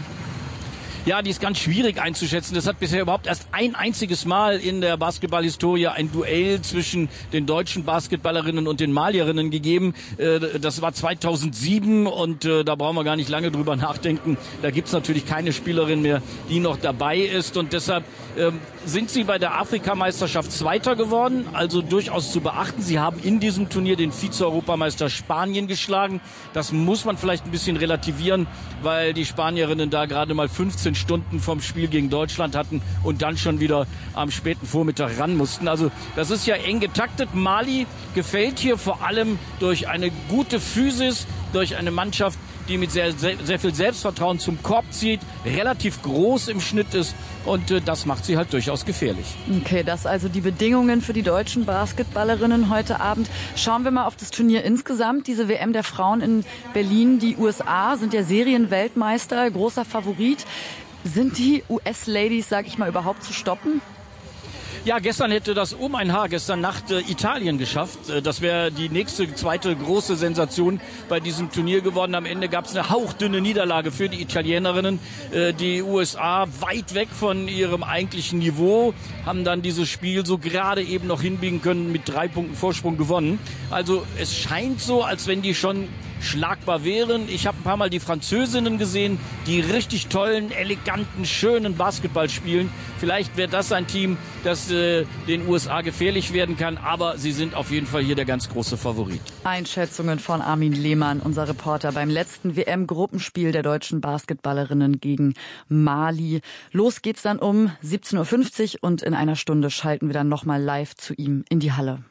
[SPEAKER 6] Ja, die ist ganz schwierig einzuschätzen. Es hat bisher überhaupt erst ein einziges Mal in der Basketballhistorie ein Duell zwischen den deutschen Basketballerinnen und den Malierinnen gegeben. Das war 2007 und da brauchen wir gar nicht lange drüber nachdenken. Da gibt's natürlich keine Spielerin mehr, die noch dabei ist und deshalb sind sie bei der Afrikameisterschaft Zweiter geworden, also durchaus zu beachten. Sie haben in diesem Turnier den Vize-Europameister Spanien geschlagen. Das muss man vielleicht ein bisschen relativieren, weil die Spanierinnen da gerade mal 15 Stunden vom Spiel gegen Deutschland hatten und dann schon wieder am späten Vormittag ran mussten. Also das ist ja eng getaktet. Mali gefällt hier vor allem durch eine gute Physis, durch eine Mannschaft, die mit sehr, sehr, sehr viel Selbstvertrauen zum Korb zieht, relativ groß im Schnitt ist und das macht sie halt durchaus gefährlich.
[SPEAKER 3] Okay, das also die Bedingungen für die deutschen Basketballerinnen heute Abend. Schauen wir mal auf das Turnier insgesamt. Diese WM der Frauen in Berlin. Die USA sind ja Serienweltmeister, großer Favorit. Sind die US-Ladies, sag ich mal, überhaupt zu stoppen?
[SPEAKER 6] Ja, gestern hätte das um ein Haar gestern Nacht Italien geschafft. Das wäre die zweite große Sensation bei diesem Turnier geworden. Am Ende gab es eine hauchdünne Niederlage für die Italienerinnen. Die USA weit weg von ihrem eigentlichen Niveau, haben dann dieses Spiel so gerade eben noch hinbiegen können, mit 3 Punkten Vorsprung gewonnen. Also es scheint so, als wenn die schon schlagbar wären. Ich habe ein paar Mal die Französinnen gesehen, die richtig tollen, eleganten, schönen Basketball spielen. Vielleicht wäre das ein Team, das den USA gefährlich werden kann, aber sie sind auf jeden Fall hier der ganz große Favorit.
[SPEAKER 3] Einschätzungen von Armin Lehmann, unser Reporter beim letzten WM-Gruppenspiel der deutschen Basketballerinnen gegen Mali. Los geht's dann um 17.50 Uhr und in einer Stunde schalten wir dann nochmal live zu ihm in die Halle.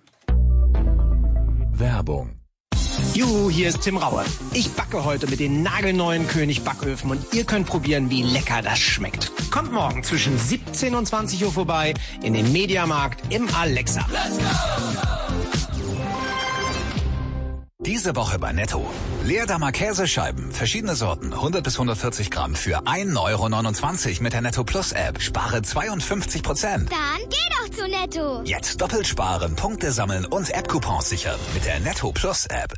[SPEAKER 2] Werbung.
[SPEAKER 9] Juhu, hier ist Tim Raue. Ich backe heute mit den nagelneuen König Backöfen und ihr könnt probieren, wie lecker das schmeckt. Kommt morgen zwischen 17 und 20 Uhr vorbei in den Mediamarkt im Alexa. Let's go!
[SPEAKER 11] Diese Woche bei Netto. Leerdammer Käsescheiben, verschiedene Sorten, 100 bis 140 Gramm für 1,29 € mit der Netto Plus App. Spare 52%.
[SPEAKER 12] Dann geh doch zu Netto.
[SPEAKER 11] Jetzt doppelt sparen, Punkte sammeln und App-Coupons sichern mit der Netto Plus App.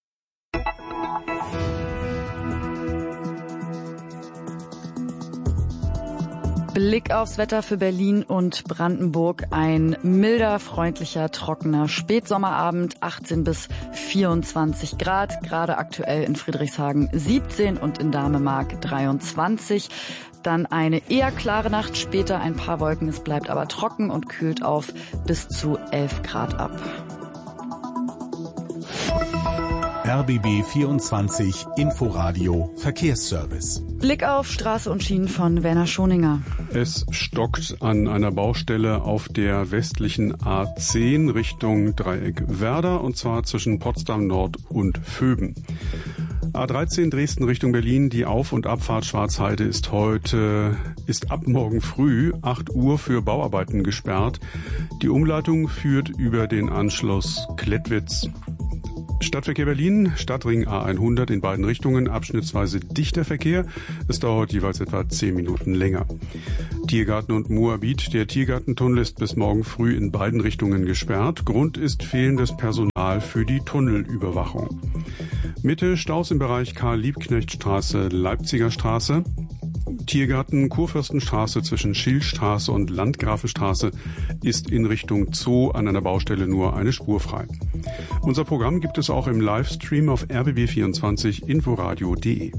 [SPEAKER 3] Blick aufs Wetter für Berlin und Brandenburg. Ein milder, freundlicher, trockener Spätsommerabend, 18 bis 24 Grad. Gerade aktuell in Friedrichshagen 17 und in Damemark 23. Dann eine eher klare Nacht, später ein paar Wolken. Es bleibt aber trocken und kühlt auf bis zu 11 Grad ab.
[SPEAKER 2] RBB 24 Inforadio Verkehrsservice.
[SPEAKER 3] Blick auf Straße und Schienen von Werner Schoninger.
[SPEAKER 1] Es stockt an einer Baustelle auf der westlichen A10 Richtung Dreieck Werder, und zwar zwischen Potsdam Nord und Vöben. A13 Dresden Richtung Berlin, die Auf- und Abfahrt Schwarzheide ist ab morgen früh 8 Uhr für Bauarbeiten gesperrt. Die Umleitung führt über den Anschluss Klettwitz. Stadtverkehr Berlin, Stadtring A100 in beiden Richtungen, abschnittsweise dichter Verkehr. Es dauert jeweils etwa 10 Minuten länger. Tiergarten und Moabit, der Tiergartentunnel ist bis morgen früh in beiden Richtungen gesperrt. Grund ist fehlendes Personal für die Tunnelüberwachung. Mitte Staus im Bereich Karl-Liebknecht-Straße, Leipziger Straße. Tiergarten, Kurfürstenstraße zwischen Schillstraße und Landgrafenstraße ist in Richtung Zoo an einer Baustelle nur eine Spur frei. Unser Programm gibt es auch im Livestream auf rbb24 inforadio.de.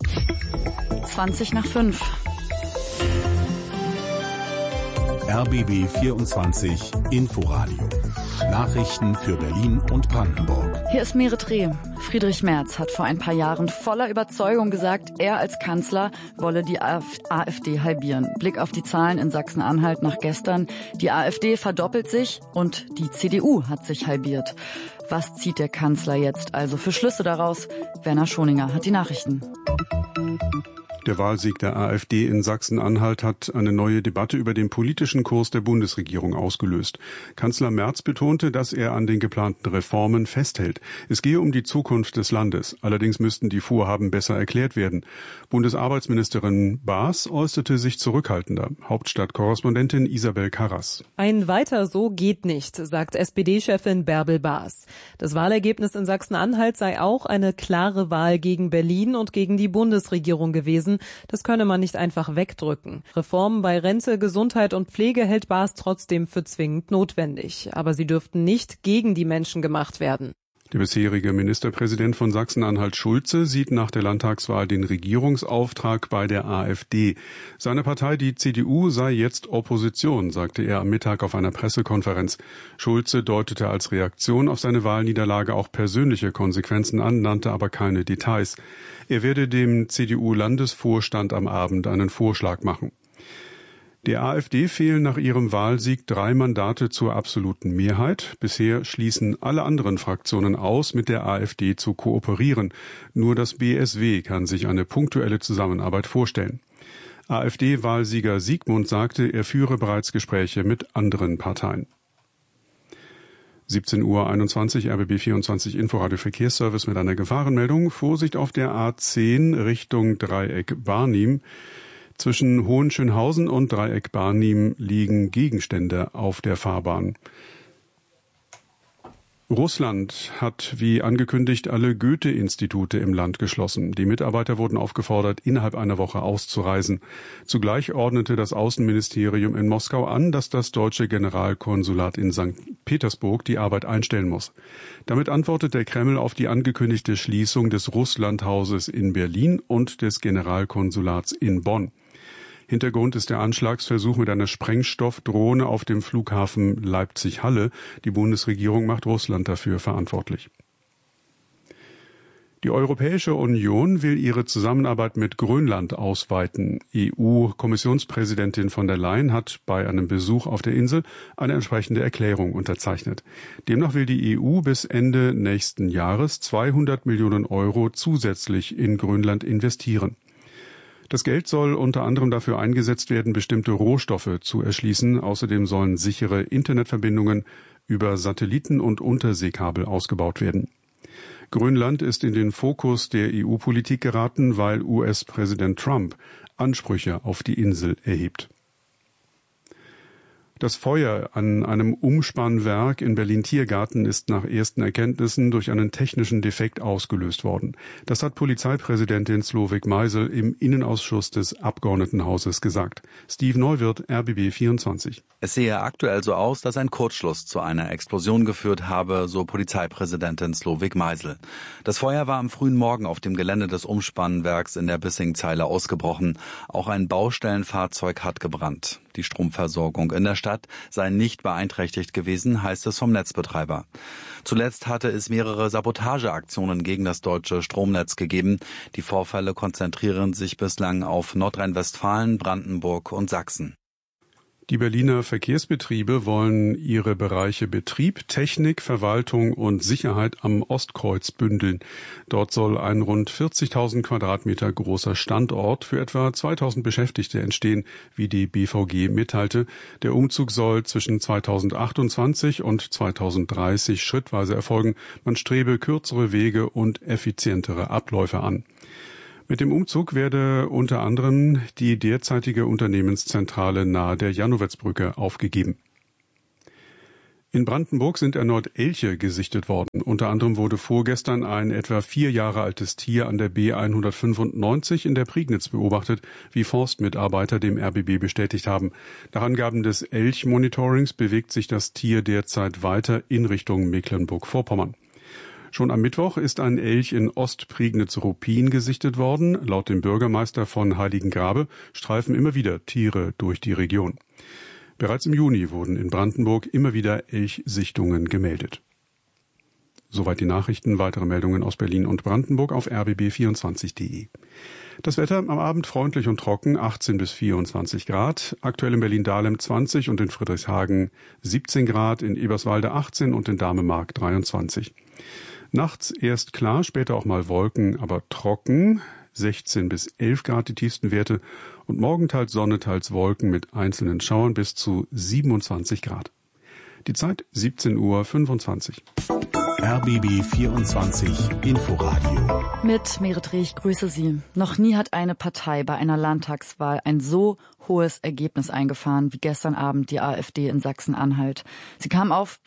[SPEAKER 3] 20 nach 5.
[SPEAKER 2] RBB 24 Inforadio. Nachrichten für Berlin und Brandenburg.
[SPEAKER 3] Hier ist Merit Reh. Friedrich Merz hat vor ein paar Jahren voller Überzeugung gesagt, er als Kanzler wolle die AfD halbieren. Blick auf die Zahlen in Sachsen-Anhalt nach gestern. Die AfD verdoppelt sich und die CDU hat sich halbiert. Was zieht der Kanzler jetzt also für Schlüsse daraus? Werner Schoninger hat die Nachrichten.
[SPEAKER 1] Der Wahlsieg der AfD in Sachsen-Anhalt hat eine neue Debatte über den politischen Kurs der Bundesregierung ausgelöst. Kanzler Merz betonte, dass er an den geplanten Reformen festhält. Es gehe um die Zukunft des Landes. Allerdings müssten die Vorhaben besser erklärt werden. Bundesarbeitsministerin Baas äußerte sich zurückhaltender. Hauptstadtkorrespondentin Isabel Karras.
[SPEAKER 13] Ein Weiter so geht nicht, sagt SPD-Chefin Bärbel Baas. Das Wahlergebnis in Sachsen-Anhalt sei auch eine klare Wahl gegen Berlin und gegen die Bundesregierung gewesen. Das könne man nicht einfach wegdrücken. Reformen bei Rente, Gesundheit und Pflege hält Baas trotzdem für zwingend notwendig. Aber sie dürften nicht gegen die Menschen gemacht werden.
[SPEAKER 1] Der bisherige Ministerpräsident von Sachsen-Anhalt Schulze sieht nach der Landtagswahl den Regierungsauftrag bei der AfD. Seine Partei, die CDU, sei jetzt Opposition, sagte er am Mittag auf einer Pressekonferenz. Schulze deutete als Reaktion auf seine Wahlniederlage auch persönliche Konsequenzen an, nannte aber keine Details. Er werde dem CDU-Landesvorstand am Abend einen Vorschlag machen. Der AfD fehlen nach ihrem Wahlsieg 3 Mandate zur absoluten Mehrheit. Bisher schließen alle anderen Fraktionen aus, mit der AfD zu kooperieren. Nur das BSW kann sich eine punktuelle Zusammenarbeit vorstellen. AfD-Wahlsieger Siegmund sagte, er führe bereits Gespräche mit anderen Parteien. 17:21 Uhr, RBB 24 Inforadio Verkehrsservice mit einer Gefahrenmeldung. Vorsicht auf der A10 Richtung Dreieck Barnim. Zwischen Hohenschönhausen und Dreieck Barnim liegen Gegenstände auf der Fahrbahn. Russland hat, wie angekündigt, alle Goethe-Institute im Land geschlossen. Die Mitarbeiter wurden aufgefordert, innerhalb einer Woche auszureisen. Zugleich ordnete das Außenministerium in Moskau an, dass das deutsche Generalkonsulat in St. Petersburg die Arbeit einstellen muss. Damit antwortet der Kreml auf die angekündigte Schließung des Russlandhauses in Berlin und des Generalkonsulats in Bonn. Hintergrund ist der Anschlagsversuch mit einer Sprengstoffdrohne auf dem Flughafen Leipzig-Halle. Die Bundesregierung macht Russland dafür verantwortlich. Die Europäische Union will ihre Zusammenarbeit mit Grönland ausweiten. EU-Kommissionspräsidentin von der Leyen hat bei einem Besuch auf der Insel eine entsprechende Erklärung unterzeichnet. Demnach will die EU bis Ende nächsten Jahres 200 Millionen Euro zusätzlich in Grönland investieren. Das Geld soll unter anderem dafür eingesetzt werden, bestimmte Rohstoffe zu erschließen. Außerdem sollen sichere Internetverbindungen über Satelliten und Unterseekabel ausgebaut werden. Grönland ist in den Fokus der EU-Politik geraten, weil US-Präsident Trump Ansprüche auf die Insel erhebt. Das Feuer an einem Umspannwerk in Berlin-Tiergarten ist nach ersten Erkenntnissen durch einen technischen Defekt ausgelöst worden. Das hat Polizeipräsidentin Slowik Meisel im Innenausschuss des Abgeordnetenhauses gesagt. Steve Neuwirth, RBB 24.
[SPEAKER 14] Es sehe aktuell so aus, dass ein Kurzschluss zu einer Explosion geführt habe, so Polizeipräsidentin Slowik Meisel. Das Feuer war am frühen Morgen auf dem Gelände des Umspannwerks in der Bissingzeile ausgebrochen. Auch ein Baustellenfahrzeug hat gebrannt. Die Stromversorgung in der Stadt sei nicht beeinträchtigt gewesen, heißt es vom Netzbetreiber. Zuletzt hatte es mehrere Sabotageaktionen gegen das deutsche Stromnetz gegeben. Die Vorfälle konzentrieren sich bislang auf Nordrhein-Westfalen, Brandenburg und Sachsen.
[SPEAKER 1] Die Berliner Verkehrsbetriebe wollen ihre Bereiche Betrieb, Technik, Verwaltung und Sicherheit am Ostkreuz bündeln. Dort soll ein rund 40.000 Quadratmeter großer Standort für etwa 2.000 Beschäftigte entstehen, wie die BVG mitteilte. Der Umzug soll zwischen 2028 und 2030 schrittweise erfolgen. Man strebe kürzere Wege und effizientere Abläufe an. Mit dem Umzug werde unter anderem die derzeitige Unternehmenszentrale nahe der Janowitz-Brücke aufgegeben. In Brandenburg sind erneut Elche gesichtet worden. Unter anderem wurde vorgestern ein etwa 4 Jahre altes Tier an der B195 in der Prignitz beobachtet, wie Forstmitarbeiter dem RBB bestätigt haben. Nach Angaben des Elch-Monitorings bewegt sich das Tier derzeit weiter in Richtung Mecklenburg-Vorpommern. Schon am Mittwoch ist ein Elch in Ostprignitz-Ruppin gesichtet worden. Laut dem Bürgermeister von Heiligengrabe streifen immer wieder Tiere durch die Region. Bereits im Juni wurden in Brandenburg immer wieder Elchsichtungen gemeldet. Soweit die Nachrichten. Weitere Meldungen aus Berlin und Brandenburg auf rbb24.de. Das Wetter am Abend freundlich und trocken, 18 bis 24 Grad. Aktuell in Berlin-Dahlem 20 und in Friedrichshagen 17 Grad, in Eberswalde 18 und in Damemark 23. Nachts erst klar, später auch mal Wolken, aber trocken, 16 bis 11 Grad die tiefsten Werte und morgen teils Sonne, teils Wolken mit einzelnen Schauern bis zu 27 Grad. Die Zeit 17:25 Uhr.
[SPEAKER 2] RBB 24 Inforadio.
[SPEAKER 3] Mit Merit Reh, ich grüße Sie. Noch nie hat eine Partei bei einer Landtagswahl ein so hohes Ergebnis eingefahren wie gestern Abend die AfD in Sachsen-Anhalt. Sie kam auf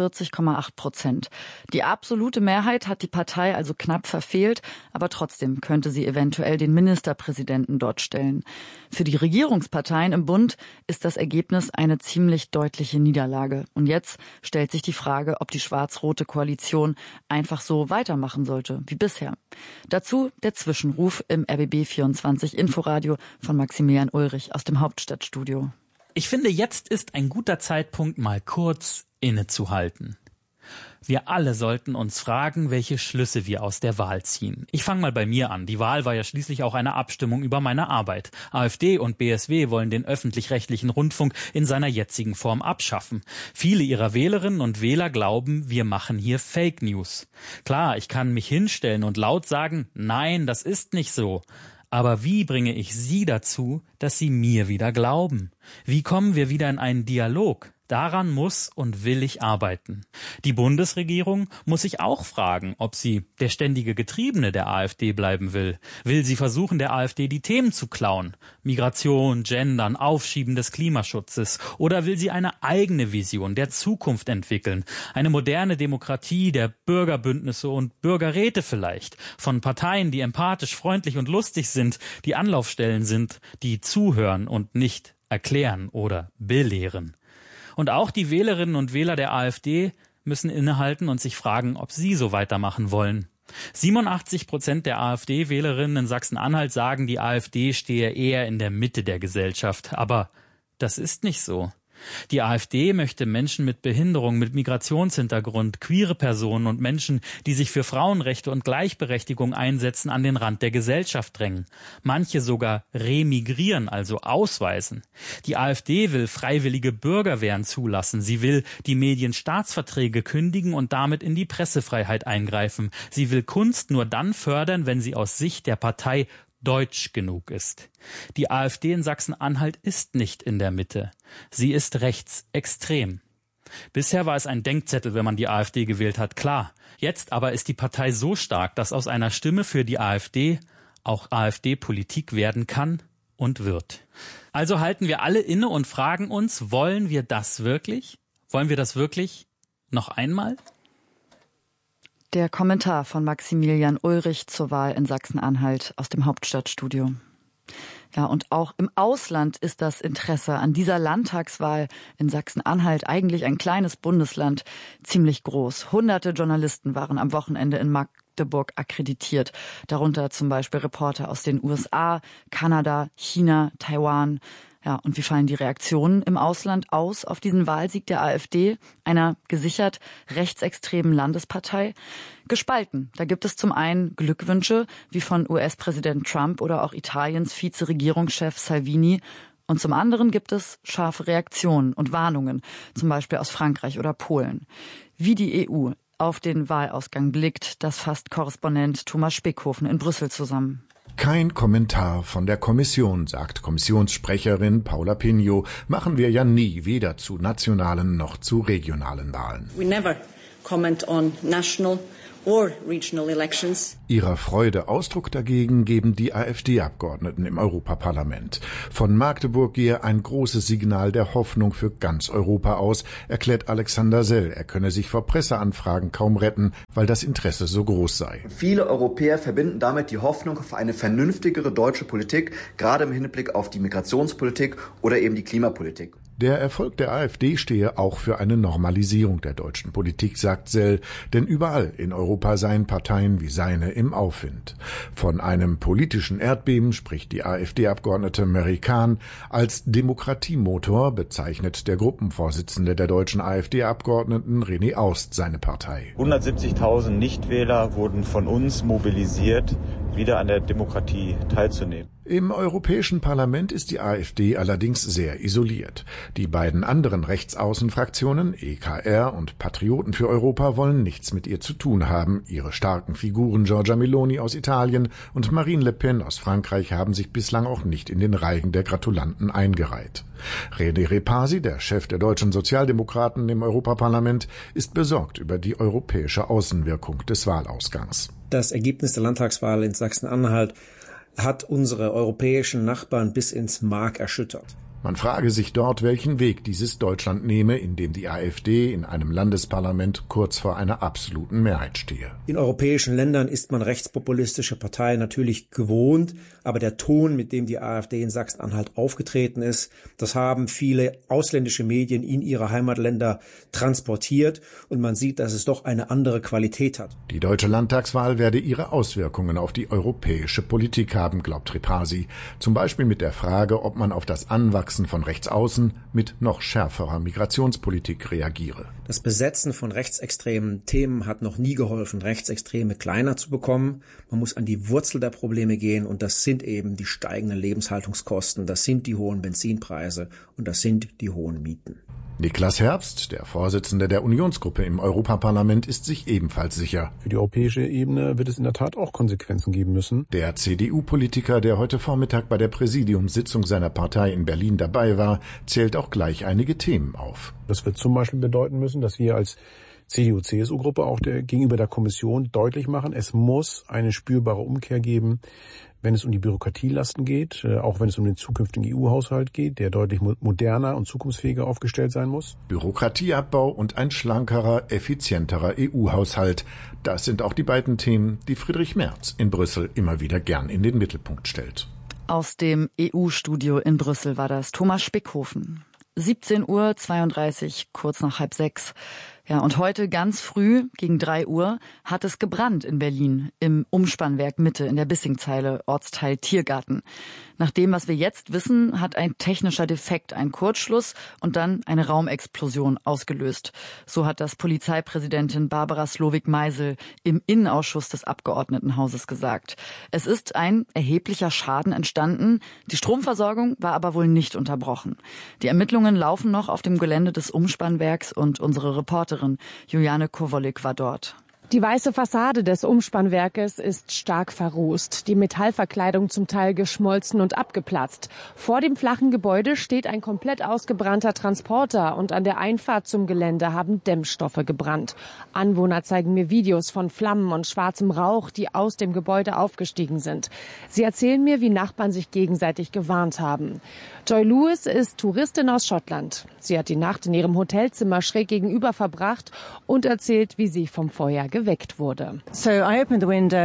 [SPEAKER 3] 43,8%. Die absolute Mehrheit hat die Partei also knapp verfehlt, aber trotzdem könnte sie eventuell den Ministerpräsidenten dort stellen. Für die Regierungsparteien im Bund ist das Ergebnis eine ziemlich deutliche Niederlage. Und jetzt stellt sich die Frage, ob die schwarz-rote Koalition einfach so weitermachen sollte wie bisher. Dazu der Zwischenruf im RBB 24 Inforadio von Maximilian Ulrich aus dem Hauptstadtstudio.
[SPEAKER 15] Ich finde, jetzt ist ein guter Zeitpunkt, mal kurz innezuhalten. Wir alle sollten uns fragen, welche Schlüsse wir aus der Wahl ziehen. Ich fange mal bei mir an. Die Wahl war ja schließlich auch eine Abstimmung über meine Arbeit. AfD und BSW wollen den öffentlich-rechtlichen Rundfunk in seiner jetzigen Form abschaffen. Viele ihrer Wählerinnen und Wähler glauben, wir machen hier Fake News. Klar, ich kann mich hinstellen und laut sagen, nein, das ist nicht so. Aber wie bringe ich Sie dazu, dass Sie mir wieder glauben? Wie kommen wir wieder in einen Dialog? Daran muss und will ich arbeiten. Die Bundesregierung muss sich auch fragen, ob sie der ständige Getriebene der AfD bleiben will. Will sie versuchen, der AfD die Themen zu klauen? Migration, Gendern, Aufschieben des Klimaschutzes? Oder will sie eine eigene Vision der Zukunft entwickeln? Eine moderne Demokratie der Bürgerbündnisse und Bürgerräte vielleicht? Von Parteien, die empathisch, freundlich und lustig sind, die Anlaufstellen sind, die zuhören und nicht erklären oder belehren. Und auch die Wählerinnen und Wähler der AfD müssen innehalten und sich fragen, ob sie so weitermachen wollen. 87% der AfD-Wählerinnen in Sachsen-Anhalt sagen, die AfD stehe eher in der Mitte der Gesellschaft. Aber das ist nicht so. Die AfD möchte Menschen mit Behinderung, mit Migrationshintergrund, queere Personen und Menschen, die sich für Frauenrechte und Gleichberechtigung einsetzen, an den Rand der Gesellschaft drängen. Manche sogar remigrieren, also ausweisen. Die AfD will freiwillige Bürgerwehren zulassen. Sie will die Medienstaatsverträge kündigen und damit in die Pressefreiheit eingreifen. Sie will Kunst nur dann fördern, wenn sie aus Sicht der Partei deutsch genug ist. Die AfD in Sachsen-Anhalt ist nicht in der Mitte. Sie ist rechtsextrem. Bisher war es ein Denkzettel, wenn man die AfD gewählt hat, klar. Jetzt aber ist die Partei so stark, dass aus einer Stimme für die AfD auch AfD-Politik werden kann und wird. Also halten wir alle inne und fragen uns, wollen wir das wirklich? Wollen wir das wirklich noch einmal?
[SPEAKER 3] Der Kommentar von Maximilian Ulrich zur Wahl in Sachsen-Anhalt aus dem Hauptstadtstudio. Ja, und auch im Ausland ist das Interesse an dieser Landtagswahl in Sachsen-Anhalt, eigentlich ein kleines Bundesland, ziemlich groß. Hunderte Journalisten waren am Wochenende in Magdeburg akkreditiert, darunter zum Beispiel Reporter aus den USA, Kanada, China, Taiwan. Ja, und wie fallen die Reaktionen im Ausland aus auf diesen Wahlsieg der AfD, einer gesichert rechtsextremen Landespartei? Gespalten. Da gibt es zum einen Glückwünsche, wie von US-Präsident Trump oder auch Italiens Vizeregierungschef Salvini. Und zum anderen gibt es scharfe Reaktionen und Warnungen, zum Beispiel aus Frankreich oder Polen. Wie die EU auf den Wahlausgang blickt, das fasst Korrespondent Thomas Spickhofen in Brüssel zusammen.
[SPEAKER 17] Kein Kommentar von der Kommission, sagt Kommissionssprecherin Paula Pinho. Machen wir ja nie, weder zu nationalen noch zu regionalen Wahlen.
[SPEAKER 18] We never comment on national or regional elections.
[SPEAKER 17] Ihrer Freude Ausdruck dagegen geben die AfD-Abgeordneten im Europaparlament. Von Magdeburg gehe ein großes Signal der Hoffnung für ganz Europa aus, erklärt Alexander Sell. Er könne sich vor Presseanfragen kaum retten, weil das Interesse so groß sei.
[SPEAKER 20] Viele Europäer verbinden damit die Hoffnung auf eine vernünftigere deutsche Politik, gerade im Hinblick auf die Migrationspolitik oder eben die Klimapolitik.
[SPEAKER 17] Der Erfolg der AfD stehe auch für eine Normalisierung der deutschen Politik, sagt Sell, denn überall in Europa seien Parteien wie seine im Aufwind. Von einem politischen Erdbeben spricht die AfD-Abgeordnete Mary Kahn. Als Demokratiemotor bezeichnet der Gruppenvorsitzende der deutschen AfD-Abgeordneten René Aust seine Partei.
[SPEAKER 21] 170.000 Nichtwähler wurden von uns mobilisiert, wieder an der Demokratie teilzunehmen.
[SPEAKER 17] Im Europäischen Parlament ist die AfD allerdings sehr isoliert. Die beiden anderen Rechtsaußenfraktionen, EKR und Patrioten für Europa, wollen nichts mit ihr zu tun haben. Ihre starken Figuren Giorgia Meloni aus Italien und Marine Le Pen aus Frankreich haben sich bislang auch nicht in den Reigen der Gratulanten eingereiht. René Repasi, der Chef der deutschen Sozialdemokraten im Europaparlament, ist besorgt über die europäische Außenwirkung des Wahlausgangs.
[SPEAKER 25] Das Ergebnis der Landtagswahl in Sachsen-Anhalt hat unsere europäischen Nachbarn bis ins Mark erschüttert.
[SPEAKER 17] Man frage sich dort, welchen Weg dieses Deutschland nehme, in dem die AfD in einem Landesparlament kurz vor einer absoluten Mehrheit stehe.
[SPEAKER 25] In europäischen Ländern ist man rechtspopulistische Parteien natürlich gewohnt, aber der Ton, mit dem die AfD in Sachsen-Anhalt aufgetreten ist, das haben viele ausländische Medien in ihre Heimatländer transportiert und man sieht, dass es doch eine andere Qualität hat.
[SPEAKER 17] Die deutsche Landtagswahl werde ihre Auswirkungen auf die europäische Politik haben, glaubt Repasi. Zum Beispiel mit der Frage, ob man auf das Anwachsen von Rechtsaußen mit noch schärferer Migrationspolitik reagiere.
[SPEAKER 25] Das Besetzen von rechtsextremen Themen hat noch nie geholfen, Rechtsextreme kleiner zu bekommen. Man muss an die Wurzel der Probleme gehen und das sind eben die steigenden Lebenshaltungskosten, das sind die hohen Benzinpreise und das sind die hohen Mieten.
[SPEAKER 17] Niklas Herbst, der Vorsitzende der Unionsgruppe im Europaparlament, ist sich ebenfalls sicher.
[SPEAKER 26] Für die europäische Ebene wird es in der Tat auch Konsequenzen geben müssen.
[SPEAKER 17] Der CDU-Politiker, der heute Vormittag bei der Präsidiumssitzung seiner Partei in Berlin dabei war, zählt auch gleich einige Themen auf.
[SPEAKER 26] Das wird zum Beispiel bedeuten müssen, dass wir als CDU-CSU-Gruppe auch gegenüber der Kommission deutlich machen, es muss eine spürbare Umkehr geben, wenn es um die Bürokratielasten geht, auch wenn es um den zukünftigen EU-Haushalt geht, der deutlich moderner und zukunftsfähiger aufgestellt sein muss.
[SPEAKER 17] Bürokratieabbau und ein schlankerer, effizienterer EU-Haushalt. Das sind auch die beiden Themen, die Friedrich Merz in Brüssel immer wieder gern in den Mittelpunkt stellt.
[SPEAKER 3] Aus dem EU-Studio in Brüssel war das Thomas Spickhofen. 17:32 Uhr, kurz nach 5:30. Ja, und heute ganz früh, gegen 3 Uhr, hat es gebrannt in Berlin, im Umspannwerk Mitte in der Bissingzeile, Ortsteil Tiergarten. Nach dem, was wir jetzt wissen, hat ein technischer Defekt einen Kurzschluss und dann eine Raumexplosion ausgelöst. So hat das Polizeipräsidentin Barbara Slowik-Meisel im Innenausschuss des Abgeordnetenhauses gesagt. Es ist ein erheblicher Schaden entstanden, die Stromversorgung war aber wohl nicht unterbrochen. Die Ermittlungen laufen noch auf dem Gelände des Umspannwerks und unsere Reporterin Juliane Kowolik war dort.
[SPEAKER 27] Die weiße Fassade des Umspannwerkes ist stark verrußt, die Metallverkleidung zum Teil geschmolzen und abgeplatzt. Vor dem flachen Gebäude steht ein komplett ausgebrannter Transporter und an der Einfahrt zum Gelände haben Dämmstoffe gebrannt. Anwohner zeigen mir Videos von Flammen und schwarzem Rauch, die aus dem Gebäude aufgestiegen sind. Sie erzählen mir, wie Nachbarn sich gegenseitig gewarnt haben. Joy Lewis ist Touristin aus Schottland. Sie hat die Nacht in ihrem Hotelzimmer schräg gegenüber verbracht und erzählt, wie sie vom Feuer geweckt wurde.
[SPEAKER 28] Ich habe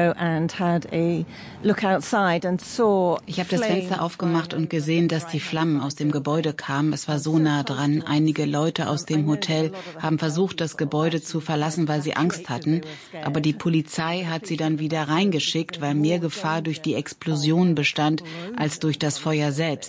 [SPEAKER 28] das Fenster aufgemacht und gesehen, dass die Flammen aus dem Gebäude kamen. Es war so nah dran. Einige Leute aus dem Hotel haben versucht, das Gebäude zu verlassen, weil sie Angst hatten. Aber die Polizei hat sie dann wieder reingeschickt, weil mehr Gefahr durch die Explosion bestand als durch das Feuer selbst.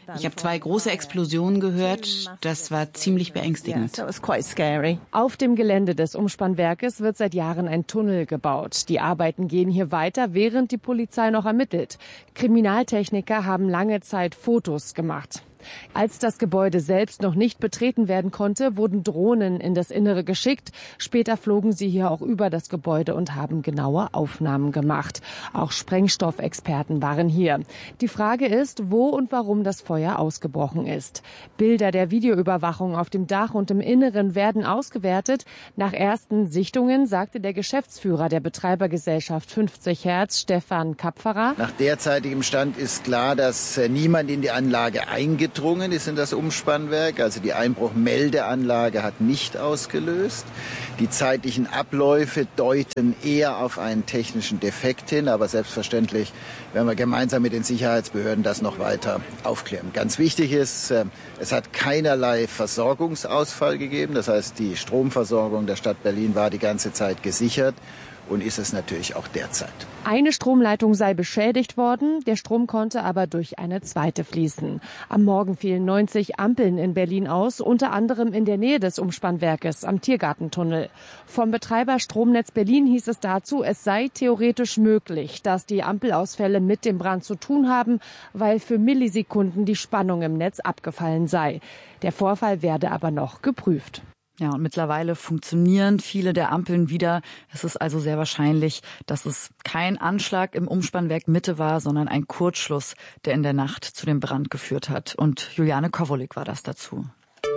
[SPEAKER 28] Ich habe 2 große Explosionen gehört. Das war ziemlich beängstigend.
[SPEAKER 27] Auf dem Gelände des Umspannwerkes wird seit Jahren ein Tunnel gebaut. Die Arbeiten gehen hier weiter, während die Polizei noch ermittelt. Kriminaltechniker haben lange Zeit Fotos gemacht. Als das Gebäude selbst noch nicht betreten werden konnte, wurden Drohnen in das Innere geschickt. Später flogen sie hier auch über das Gebäude und haben genaue Aufnahmen gemacht. Auch Sprengstoffexperten waren hier. Die Frage ist, wo und warum das Feuer ausgebrochen ist. Bilder der Videoüberwachung auf dem Dach und im Inneren werden ausgewertet. Nach ersten Sichtungen sagte der Geschäftsführer der Betreibergesellschaft 50 Hertz, Stefan Kapferer:
[SPEAKER 4] Nach derzeitigem Stand ist klar, dass niemand in die Anlage eingedrungen ist in das Umspannwerk. Also die Einbruchmeldeanlage hat nicht ausgelöst. Die zeitlichen Abläufe deuten eher auf einen technischen Defekt hin. Aber selbstverständlich werden wir gemeinsam mit den Sicherheitsbehörden das noch weiter aufklären. Ganz wichtig ist, es hat keinerlei Versorgungsausfall gegeben. Das heißt, die Stromversorgung der Stadt Berlin war die ganze Zeit gesichert. Und ist es natürlich auch derzeit.
[SPEAKER 27] Eine Stromleitung sei beschädigt worden, der Strom konnte aber durch eine zweite fließen. Am Morgen fielen 90 Ampeln in Berlin aus, unter anderem in der Nähe des Umspannwerkes am Tiergartentunnel. Vom Betreiber Stromnetz Berlin hieß es dazu, es sei theoretisch möglich, dass die Ampelausfälle mit dem Brand zu tun haben, weil für Millisekunden die Spannung im Netz abgefallen sei. Der Vorfall werde aber noch geprüft.
[SPEAKER 3] Ja, und mittlerweile funktionieren viele der Ampeln wieder. Es ist also sehr wahrscheinlich, dass es kein Anschlag im Umspannwerk Mitte war, sondern ein Kurzschluss, der in der Nacht zu dem Brand geführt hat. Und Juliane Kowolik war das dazu.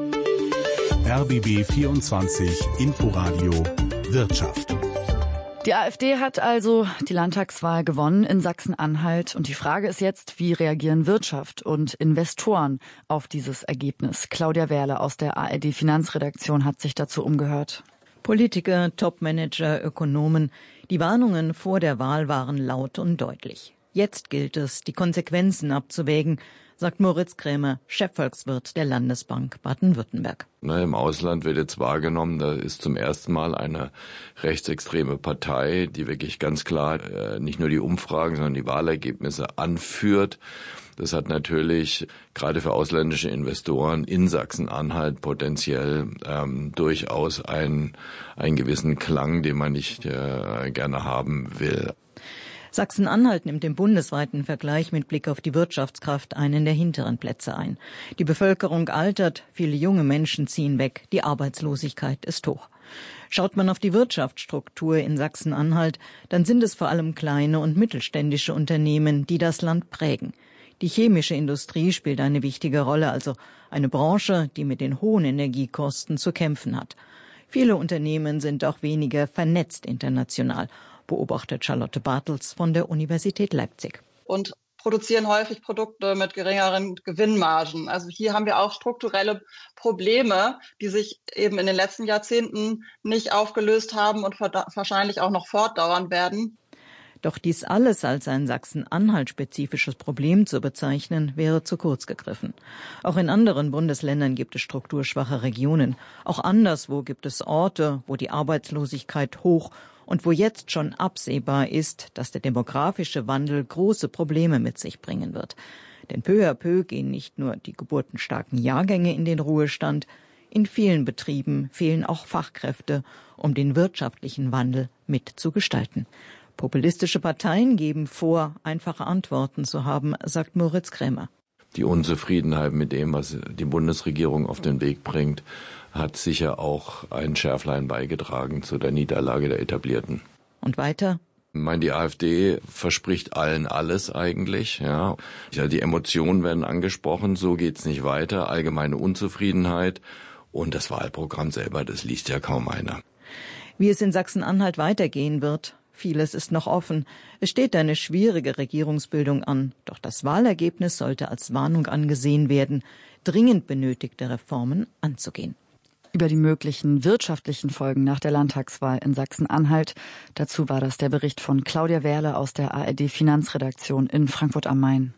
[SPEAKER 2] RBB 24 Inforadio Wirtschaft.
[SPEAKER 3] Die AfD hat also die Landtagswahl gewonnen in Sachsen-Anhalt. Und die Frage ist jetzt, wie reagieren Wirtschaft und Investoren auf dieses Ergebnis? Claudia Werle aus der ARD-Finanzredaktion hat sich dazu umgehört.
[SPEAKER 5] Politiker, Topmanager, Ökonomen. Die Warnungen vor der Wahl waren laut und deutlich. Jetzt gilt es, die Konsequenzen abzuwägen, sagt Moritz Krämer, Chefvolkswirt der Landesbank Baden-Württemberg.
[SPEAKER 7] Im Ausland wird jetzt wahrgenommen, da ist zum ersten Mal eine rechtsextreme Partei, die wirklich ganz klar nicht nur die Umfragen, sondern die Wahlergebnisse anführt. Das hat natürlich gerade für ausländische Investoren in Sachsen-Anhalt potenziell durchaus einen gewissen Klang, den man nicht gerne haben will.
[SPEAKER 5] Sachsen-Anhalt nimmt im bundesweiten Vergleich mit Blick auf die Wirtschaftskraft einen der hinteren Plätze ein. Die Bevölkerung altert, viele junge Menschen ziehen weg, die Arbeitslosigkeit ist hoch. Schaut man auf die Wirtschaftsstruktur in Sachsen-Anhalt, dann sind es vor allem kleine und mittelständische Unternehmen, die das Land prägen. Die chemische Industrie spielt eine wichtige Rolle, also eine Branche, die mit den hohen Energiekosten zu kämpfen hat. Viele Unternehmen sind auch weniger vernetzt international, beobachtet Charlotte Bartels von der Universität Leipzig.
[SPEAKER 10] Und produzieren häufig Produkte mit geringeren Gewinnmargen. Also hier haben wir auch strukturelle Probleme, die sich eben in den letzten Jahrzehnten nicht aufgelöst haben und wahrscheinlich auch noch fortdauern werden.
[SPEAKER 5] Doch dies alles als ein Sachsen-Anhalt-spezifisches Problem zu bezeichnen, wäre zu kurz gegriffen. Auch in anderen Bundesländern gibt es strukturschwache Regionen. Auch anderswo gibt es Orte, wo die Arbeitslosigkeit hoch und wo jetzt schon absehbar ist, dass der demografische Wandel große Probleme mit sich bringen wird. Denn peu à peu gehen nicht nur die geburtenstarken Jahrgänge in den Ruhestand, in vielen Betrieben fehlen auch Fachkräfte, um den wirtschaftlichen Wandel mitzugestalten. Populistische Parteien geben vor, einfache Antworten zu haben, sagt Moritz Krämer.
[SPEAKER 7] Die Unzufriedenheit mit dem, was die Bundesregierung auf den Weg bringt, hat sicher auch ein Schärflein beigetragen zu der Niederlage der Etablierten.
[SPEAKER 5] Und weiter?
[SPEAKER 7] Ich meine, die AfD verspricht allen alles eigentlich. Ja, die Emotionen werden angesprochen, so geht's nicht weiter. Allgemeine Unzufriedenheit und das Wahlprogramm selber, das liest ja kaum einer.
[SPEAKER 5] Wie es in Sachsen-Anhalt weitergehen wird, vieles ist noch offen. Es steht eine schwierige Regierungsbildung an. Doch das Wahlergebnis sollte als Warnung angesehen werden, dringend benötigte Reformen anzugehen.
[SPEAKER 3] Über die möglichen wirtschaftlichen Folgen nach der Landtagswahl in Sachsen-Anhalt. Dazu war das der Bericht von Claudia Werle aus der ARD-Finanzredaktion in Frankfurt am Main.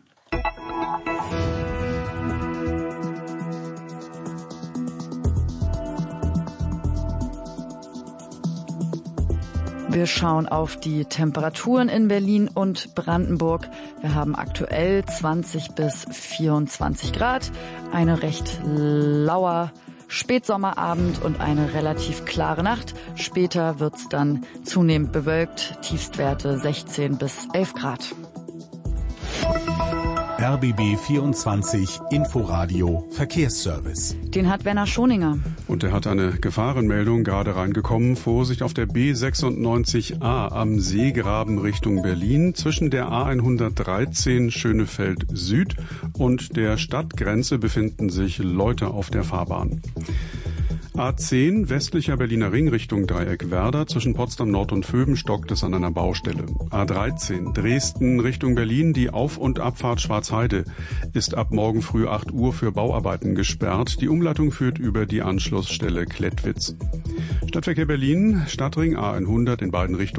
[SPEAKER 3] Wir schauen auf die Temperaturen in Berlin und Brandenburg. Wir haben aktuell 20 bis 24 Grad, eine recht lauer Spätsommerabend und eine relativ klare Nacht. Später wird's dann zunehmend bewölkt, Tiefstwerte 16 bis 11 Grad.
[SPEAKER 2] RBB 24 Inforadio Verkehrsservice.
[SPEAKER 3] Den hat Werner Schoninger.
[SPEAKER 1] Und er hat eine Gefahrenmeldung gerade reingekommen. Vorsicht auf der B96A am Seegraben Richtung Berlin zwischen der A113 Schönefeld Süd und der Stadtgrenze befinden sich Leute auf der Fahrbahn. A10 westlicher Berliner Ring Richtung Dreieck Werder zwischen Potsdam Nord und Vöben stockt es an einer Baustelle. A13 Dresden Richtung Berlin, die Auf- und Abfahrt Schwarzheide ist ab morgen früh 8 Uhr für Bauarbeiten gesperrt. Die Umleitung führt über die Anschlussstelle Klettwitz. Stadtverkehr Berlin, Stadtring A100 in beiden Richtungen